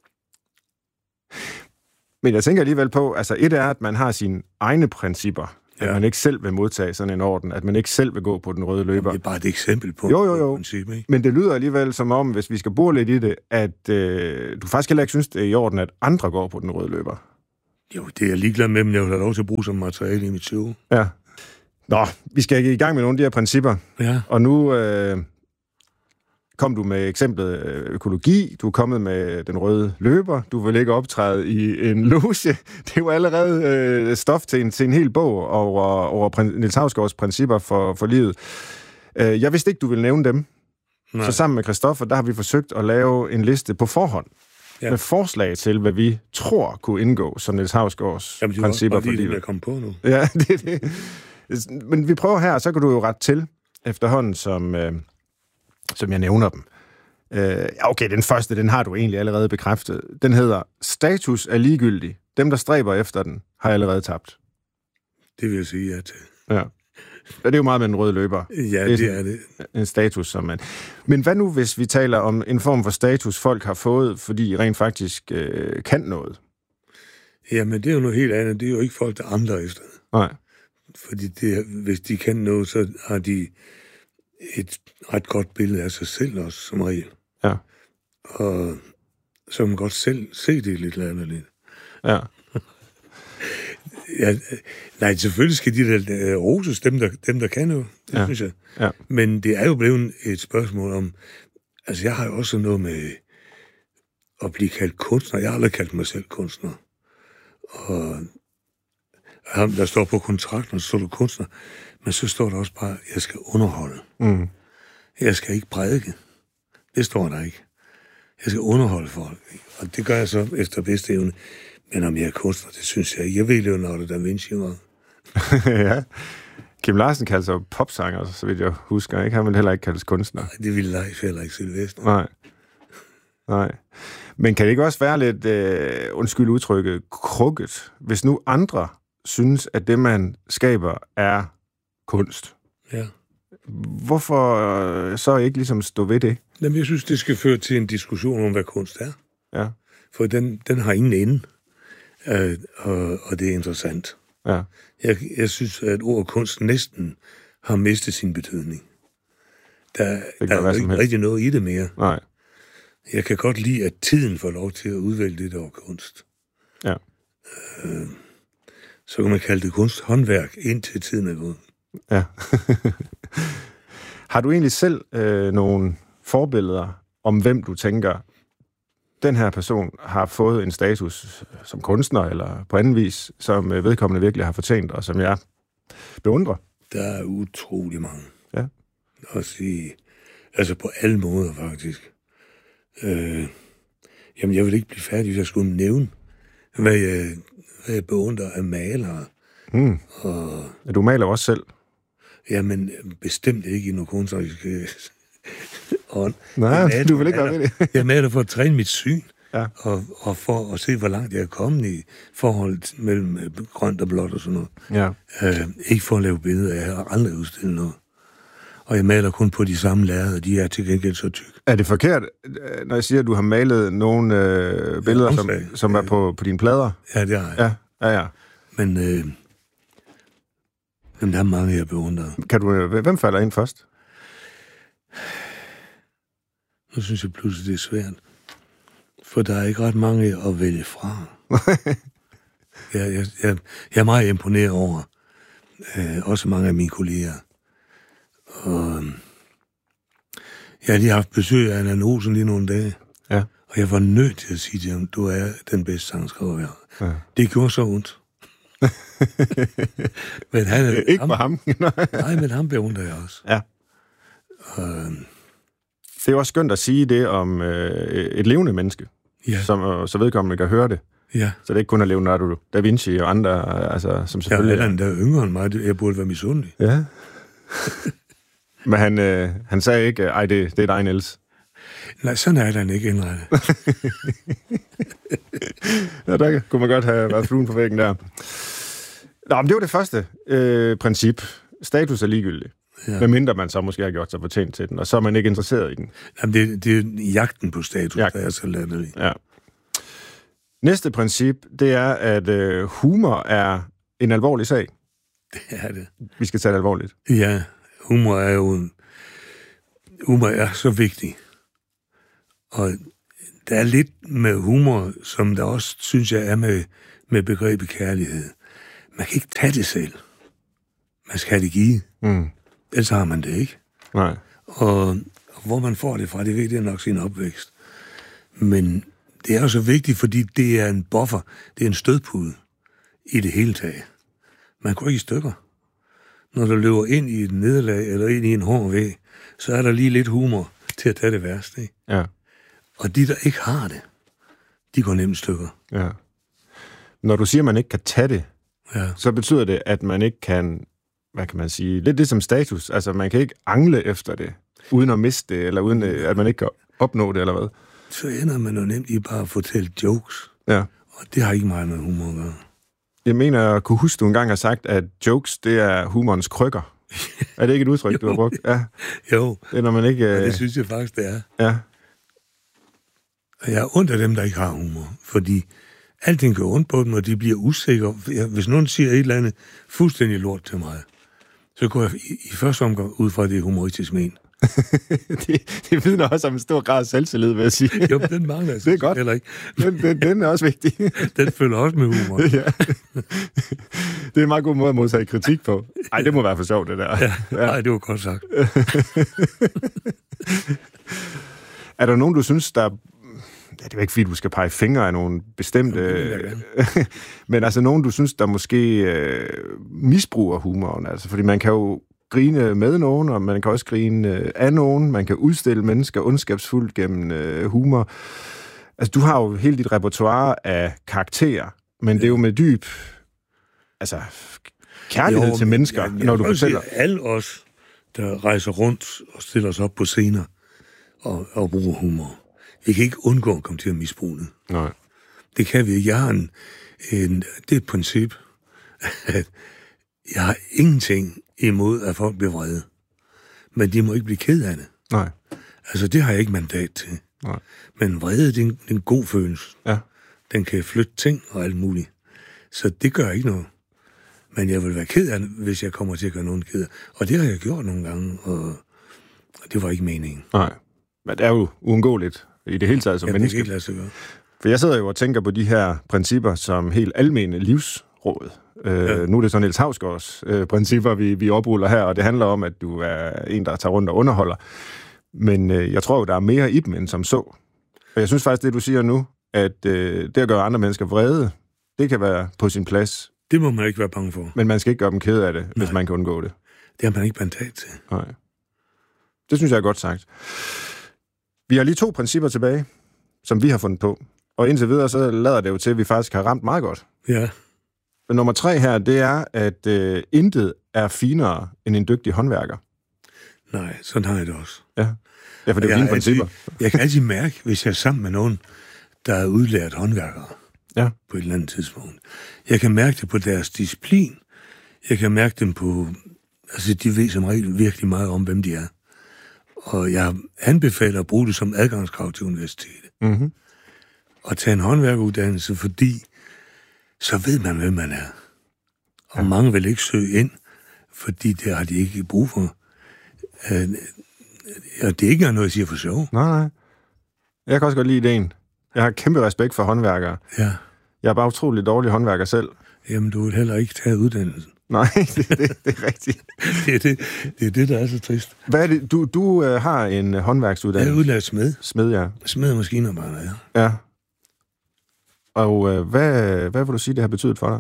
Men jeg tænker alligevel på, altså et er, at man har sine egne principper. at man ikke selv vil modtage sådan en orden, at man ikke selv vil gå på den røde løber. Det er bare et eksempel på jo. princip, ikke? Men det lyder alligevel som om, hvis vi skal bore lidt i det, at du faktisk heller ikke synes, det er i orden, at andre går på den røde løber. Jo, det er jeg ligeglad med, men jeg vil have lov til at bruge som materiale i mit show. Ja. Nå, vi skal i gang med nogle af de her principper. Ja. Og nu kom du med eksemplet økologi, du er kommet med den røde løber, du vil ikke optræde i en loge. Det er jo allerede stof til en hel bog over Niels Hausgaards principper for livet. Jeg vidste ikke, du ville nævne dem. Nej. Så sammen med Christoffer, der har vi forsøgt at lave en liste på forhånd. Ja. Med forslag til, hvad vi tror kunne indgå som Niels Hausgaards principper for livet. Jeg kom på nu. Ja, det. Men vi prøver her, så kan du jo rette til efterhånden, som jeg nævner dem. Okay, den første, den har du egentlig allerede bekræftet. Den hedder, status er ligegyldig. Dem, der stræber efter den, har allerede tabt. Det vil jeg sige ja til. Ja. Det er jo meget med en rød løber. Ja, det er det. En status, som man... Men hvad nu, hvis vi taler om en form for status, folk har fået, fordi de rent faktisk kan noget? Jamen, det er jo noget helt andet. Det er jo ikke folk, der andre efter. Nej. Fordi hvis de kan noget, så har de et ret godt billede af sig selv også, som regel. Ja. Og så kan man godt selv se det lidt latterligt. Ja. Ja, nej, selvfølgelig skal de der roses, dem der kan noget, det synes jeg. Ja. Men det er jo blevet et spørgsmål om, altså jeg har jo også noget med at blive kaldt kunstner. Jeg har aldrig kaldt mig selv kunstner. Og der står på kontrakten, så står du kunstner, men så står der også bare, at jeg skal underholde. Mm. Jeg skal ikke prædike. Det står der ikke. Jeg skal underholde folk. Og det gør jeg så efter bedste evne. Men om jeg er kunstner, det synes jeg ikke. Jeg ved Leonardo da Vinci var. Ja. Kim Larsen kalder sig popsanger, så vidt jeg husker. Ikke? Han vil heller ikke kaldes kunstner. Nej, det ville Leif heller ikke Nej. Sylvester. Men kan det ikke også være lidt, undskyld udtrykket, krukket, hvis nu andre synes, at det, man skaber, er kunst? Ja. Hvorfor så ikke ligesom stå ved det? Jamen, jeg synes, det skal føre til en diskussion om, hvad kunst er. Ja. For den har ingen ende, og det er interessant. Ja. Jeg synes, at ordet kunst næsten har mistet sin betydning. Der er ikke rigtig noget i det mere. Nej. Jeg kan godt lide, at tiden får lov til at udvælge det, der var kunst. Ja. Så kan man kalde det kunsthåndværk, indtil tiden er gået. Ja. Har du egentlig selv nogle forbilleder om, hvem du tænker, den her person har fået en status som kunstner, eller på anden vis, som vedkommende virkelig har fortjent, og som jeg beundrer? Der er utrolig mange. Ja. Altså på alle måder, faktisk. Jamen, jeg vil ikke blive færdig, hvis jeg skulle nævne, hvad jeg beundrer af malere. Mm. Og du maler også selv? Jamen, bestemt ikke i noget kunstnerisk ånd. Nej, du vil ikke være med det. Jeg maler for at træne mit syn, ja. og for at se, hvor langt jeg er kommet i forholdet mellem grønt og blåt og sådan noget. Ja. Ikke for at lave billeder, jeg har aldrig udstillet noget. Og jeg maler kun på de samme lærreder, de er til gengæld så tyk. Er det forkert, når jeg siger, at du har malet nogle billeder, som er på dine plader? Ja, det har jeg. Ja. Men der er mange, jeg beundrer. Hvem falder ind først? Nu synes jeg pludselig, det er svært. For der er ikke ret mange at vælge fra. Jeg er meget imponeret over også mange af mine kolleger. Og jeg har lige haft besøg af Anna Olsen lige nogle dage. Ja. Og jeg var nødt til at sige til ham, du er den bedste sangskriver, jeg har. Ja. Det gjorde så ondt. Men han er, ikke for ham. Nej, men ham beundrer jeg også. Ja. Det er jo også skønt at sige det om et levende menneske, så vedkommende kan høre det. Ja. Så det er ikke kun at Leonardo da Vinci og andre, som selvfølgelig... Ja, der er yngre end mig. Jeg burde være misundelig. Ja. Men han sagde ikke, ej, det er dig, Niels. Nej, sådan er den ikke indrettet. Ja, der kunne man godt have været fluen på væggen der. Nå, men det var det første princip. Status er ligegyldig. Ja. Medmindre man så måske har gjort sig fortjent til den, og så er man ikke interesseret i den. Jamen, det er jagten på status, der er så latterlig. Ja. Næste princip, det er, at humor er en alvorlig sag. Det er det. Vi skal tage det alvorligt. Ja, humor er så vigtig. Og der er lidt med humor, som der også, synes jeg, er med begrebet kærlighed. Man kan ikke tage det selv. Man skal have det givet. Ellers har man det ikke. Nej. Og hvor man får det fra, det ved, det er nok sin opvækst. Men det er jo så vigtigt, fordi det er en buffer, det er en stødpude i det hele taget. Man går ikke i stykker. Når du løber ind i et nederlag, eller ind i en hård væg, så er der lige lidt humor til at tage det værste, ikke? Ja. Og de, der ikke har det, de går nemt i stykker. Ja. Når du siger, at man ikke kan tage det, så betyder det, at man ikke kan, hvad kan man sige, lidt det som status. Altså, man kan ikke angle efter det, uden at miste det, eller uden at man ikke kan opnå det, eller hvad? Så ender man jo nemt i bare at fortælle jokes. Ja. Og det har ikke meget med humor at gøre. Jeg mener, jeg kunne huske, du engang har sagt, at jokes, det er humorens krykker. Er det ikke et udtryk, du har brugt? Ja. Jo. Det er, når man ikke... Ja, det synes jeg faktisk, det er. Ja. Og jeg er ondt af dem, der ikke har humor. Fordi alting går ondt på dem, og de bliver usikre. Hvis nogen siger et eller andet fuldstændig lort til mig, så går jeg i første omgang ud fra det humoristisk men. det vidner også om en stor grad af selvtillid, vil jeg sige. Jo, den mangler jeg. Det er godt. Heller ikke. Den er også vigtig. Den følger også med humor. Ja. Det er en meget god måde at modtage kritik på. Ej, det må være for sjovt, det der. Ja. Nej, det var godt sagt. Er der nogen, du synes, der... Ja, det er ikke, fordi du skal pege fingre af nogen bestemte... Men altså nogen, du synes, der måske misbruger humoren. Altså, fordi man kan jo grine med nogen, og man kan også grine af nogen. Man kan udstille mennesker ondskabsfuldt gennem humor. Altså, du har jo hele dit repertoire af karakterer, men det er jo med dyb kærlighed til mennesker, når du fortæller. Alle os, der rejser rundt og stiller os op på scener og bruger humor, vi kan ikke undgå at komme til at misbruge det. Nej. Det kan vi ikke. Jeg har det er et princip, at jeg har ingenting imod, at folk bliver vrede. Men de må ikke blive ked af det. Nej. Altså, det har jeg ikke mandat til. Nej. Men vrede, det er en god følelse. Ja. Den kan flytte ting og alt muligt. Så det gør ikke noget. Men jeg vil være ked af det, hvis jeg kommer til at gøre nogen ked af. Og det har jeg gjort nogle gange, og det var ikke meningen. Nej. Men det er jo uundgåeligt i det hele taget som menneske. Det kan ikke lade sig gøre. For jeg sidder jo og tænker på de her principper som helt almene livsråd. Nu er det så Niels Hausgaards principper, vi opruller her, og det handler om, at du er en, der tager rundt og underholder. Men jeg tror jo, der er mere i dem end som så. Og jeg synes faktisk, det du siger nu, at det at gøre andre mennesker vrede, det kan være på sin plads. Det må man ikke være bange for. Men man skal ikke gøre dem ked af det, hvis man kan undgå det. Det har man ikke mandat til. Nej. Det synes jeg er godt sagt. Vi har lige 2 principper tilbage, som vi har fundet på. Og indtil videre, så lader det jo til, at vi faktisk har ramt meget godt. Ja. Men nummer 3 her, det er, at intet er finere end en dygtig håndværker. Nej, sådan har jeg det også. Ja, for det er dine principper. Jeg kan altid mærke, hvis jeg er sammen med nogen, der er udlært håndværkere på et eller andet tidspunkt. Jeg kan mærke det på deres disciplin. Jeg kan mærke dem på... Altså, de ved som regel virkelig meget om, hvem de er. Og jeg anbefaler at bruge det som adgangskrav til universitetet. Mm-hmm. Og tage en håndværkeruddannelse, fordi så ved man, hvem man er. Og mange vil ikke søge ind, fordi det har de ikke brug for. Og det er ikke noget, jeg siger for sjov. Nej. Jeg kan også godt lide ideen. Jeg har kæmpe respekt for håndværkere. Ja. Jeg er bare utrolig dårlig håndværker selv. Jamen, du vil heller ikke tage uddannelsen. Nej, det er rigtigt. det er det, der er så trist. Hvad er det? Du har en håndværksuddannelse? Jeg er udlært smed. Smed, ja. Smed og maskinarbejder, ja. Ja. Og hvad vil du sige, det har betydet for dig?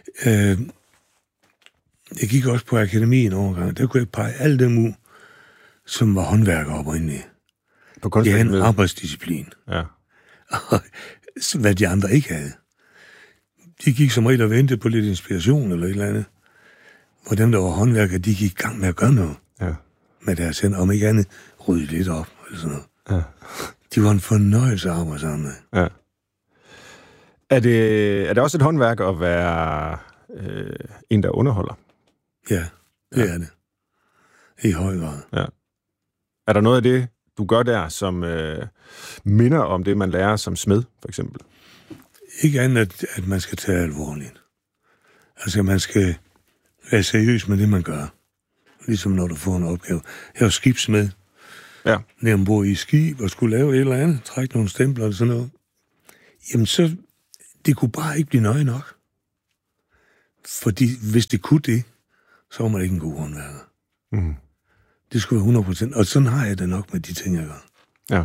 Jeg gik også på akademi en overgang. Der kunne jeg pege alle dem ud, som var håndværkere oprindeligt. På kunstværket? De havde en arbejdsdisciplin. Ja. Og hvad de andre ikke havde. De gik som regel og ventede på lidt inspiration eller et eller andet. Hvor dem, der var håndværkere, de gik i gang med at gøre noget. Ja. Med deres hænder, om ikke andet rydde lidt op eller sådan noget. Ja. De var en fornøjelse at arbejde sammen med. Ja. Er det også et håndværk at være en, der underholder? Ja, det er det. I høj grad. Ja. Er der noget af det, du gør der, som minder om det, man lærer som smed, for eksempel? Ikke andet, at man skal tage alvorligt. Altså, man skal være seriøs med det, man gør. Ligesom når du får en opgave. Jeg var skibsmed. Ja. Når jeg ombord i skib og skulle lave et eller andet, trække nogle stempler eller sådan noget. Jamen så, det kunne bare ikke blive nøje nok. Fordi hvis det kunne det, så var man ikke en god håndværker. Mm. Det skulle være 100%. Og sådan har jeg det nok med de ting, jeg gør. Ja.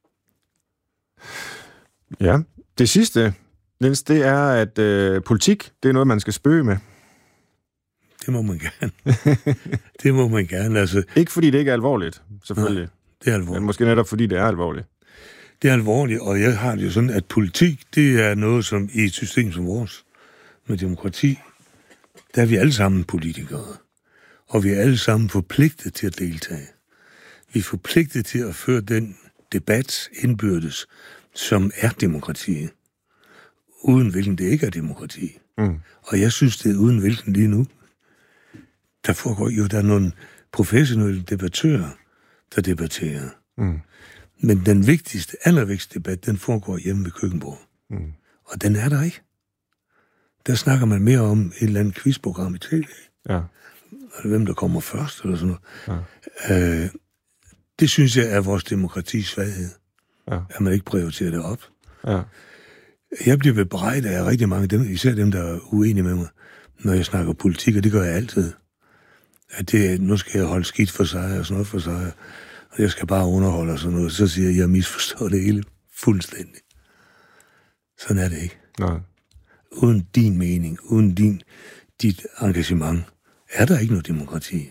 Ja. Det sidste, Niels, det er, at politik, det er noget, man skal spøge med. Det må man gerne. Det må man gerne, altså. Ikke fordi det ikke er alvorligt, selvfølgelig. Nej, det er alvorligt. Men måske netop fordi det er alvorligt. Det er alvorligt, og jeg har det jo sådan, at politik, det er noget, som i et system som vores, med demokrati, der er vi alle sammen politikere. Og vi er alle sammen forpligtet til at deltage. Vi er forpligtet til at føre den debat indbyrdes, som er demokrati. Uden hvilken det ikke er demokrati. Mm. Og jeg synes, det er uden hvilken lige nu. Der foregår jo, der er nogle professionelle debattører, der debatterer. Mm. Men den vigtigste, allervigtigste debat, den foregår hjemme ved køkkenbordet. Mm. Og den er der ikke. Der snakker man mere om et eller andet quizprogram i tv. Ja. Hvem der kommer først, eller sådan noget. Ja. Det synes jeg er vores demokratis svaghed. Ja. At man ikke prioriterer det op. Ja. Jeg bliver bebrejdet af rigtig mange af dem, især dem, der er uenige med mig, når jeg snakker politik, og det gør jeg altid. At det, nu skal jeg holde skidt for sig, og sådan noget for sig, og jeg skal bare underholde og sådan noget. Så siger jeg, at jeg misforstår det hele fuldstændig. Sådan er det ikke. Nej. Uden din mening, uden dit engagement, er der ikke noget demokrati.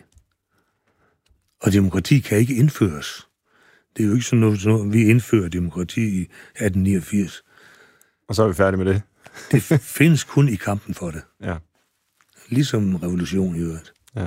Og demokrati kan ikke indføres. Det er jo ikke sådan noget, vi indfører demokrati i 1889. Og så er vi færdige med det. Det findes kun i kampen for det. Ja. Ligesom revolution i øvrigt. Ja.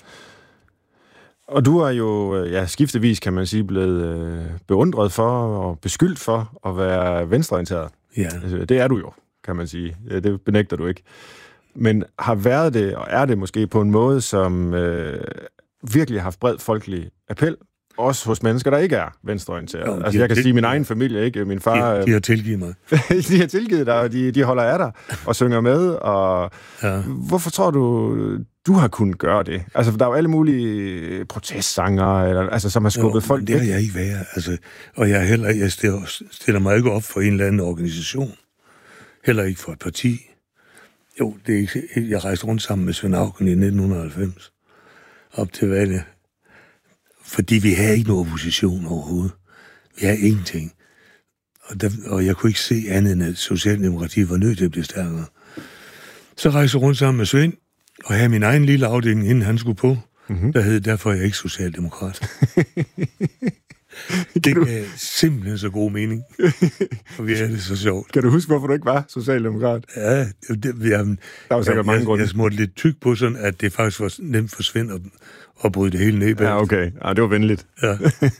Og du er jo skiftevis, kan man sige, blevet beundret for og beskyldt for at være venstreorienteret. Ja. Det er du jo, kan man sige. Det benægter du ikke. Men har været det, og er det måske på en måde, som virkelig har haft bred folkelig appel, også hos mennesker, der ikke er venstreorienterede. Jo, altså, jeg kan sige, min egen familie, ikke? Min far... De har tilgivet mig. De har tilgivet dig, og de holder af dig og synger med, og... Ja. Hvorfor tror du har kunnet gøre det? Altså, der er jo alle mulige protestsanger, eller, som har skubbet folk... Det har jeg ikke været, altså. Og jeg stiller mig ikke op for en eller anden organisation. Heller ikke for et parti. Jo, det er ikke... Jeg rejste rundt sammen med Svend Auken i 1990. Op til valget. Fordi vi havde ikke nogen opposition overhovedet. Vi havde ingenting. Og jeg kunne ikke se andet end, at Socialdemokratiet var nødt til at blive stærkere. Så rejste jeg rundt sammen med Svend, og havde min egen lille afdeling, inden han skulle på. Mm-hmm. Der hed derfor er jeg ikke socialdemokrat. Det gav simpelthen så god mening. Og vi havde det så sjovt. Kan du huske, hvorfor du ikke var socialdemokrat? Ja, der var sikkert mange grunde. Jeg smurte lidt tyk på sådan, at det faktisk var nemt for Svend at bryde det hele ned. Ja, okay. Ja, det var venligt. Ja.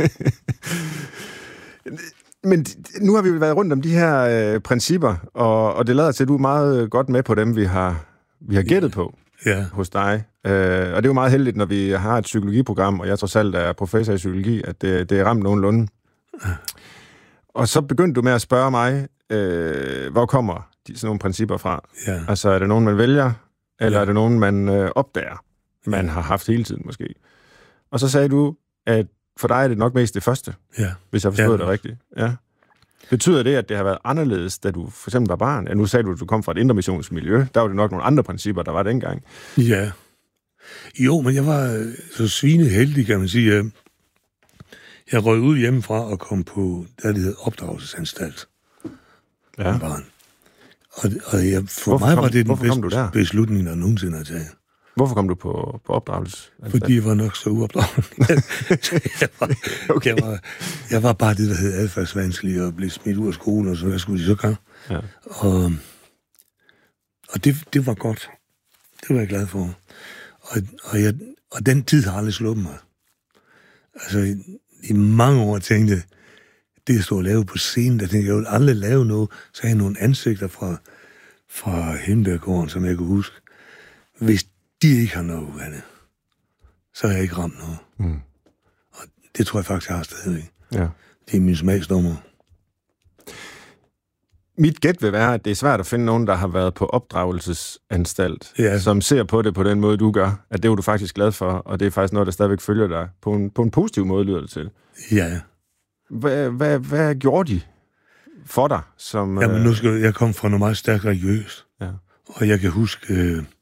Men nu har vi jo været rundt om de her principper, og det lader til, at du er meget godt med på dem, vi har gættet på hos dig. Og det er jo meget heldigt, når vi har et psykologiprogram, og jeg trods alt er professor i psykologi, at det er ramt nogenlunde. Og så begyndte du med at spørge mig, hvor kommer sådan nogle principper fra? Ja. Altså, er det nogen, man vælger, eller er det nogen, man opdager, man har haft hele tiden måske? Og så sagde du, at for dig er det nok mest det første, hvis jeg forstod det rigtigt. Ja. Betyder det, at det har været anderledes, da du for eksempel var barn? Ja, nu sagde du, at du kom fra et indremissionsk-miljø. Der var det nok nogle andre principper, der var dengang. Ja. Jo, men jeg var så svineheldig, kan man sige. Jeg røg ud hjemmefra og kom på, der det hed opdragelsesanstalt. Ja. Barn. Og for mig var det den bedste beslutning, der nogensinde har taget. Hvorfor kom du på opdragelsesanstalt? Fordi jeg var nok så uopdragende. Jeg var bare det, der hed adfærdsvanskelig, og blev smidt ud af skolen, og så hvad skulle de så gøre? Ja. Og det var godt. Det var jeg glad for. Og den tid har aldrig sluppet mig. Altså, i mange år tænkte jeg, det jeg stod og lavede på scenen, der tænkte jeg ville aldrig lave noget, så havde jeg nogle ansigter fra Himmelbjerggården, som jeg kunne huske. Hvis de ikke har noget af det, så har jeg ikke ramt noget. Mm. Og det tror jeg faktisk, jeg har stadigvæk. Ja. Det er min smagsdommer. Mit gæt vil være, at det er svært at finde nogen, der har været på opdragelsesanstalt, som ser på det på den måde, du gør. At det er du faktisk glad for, og det er faktisk noget, der stadigvæk følger dig. På en positiv måde lyder det til. Ja. Hvad gjorde de for dig? Jamen, jeg kom fra noget meget stærkt religiøst. Ja. Og jeg kan huske,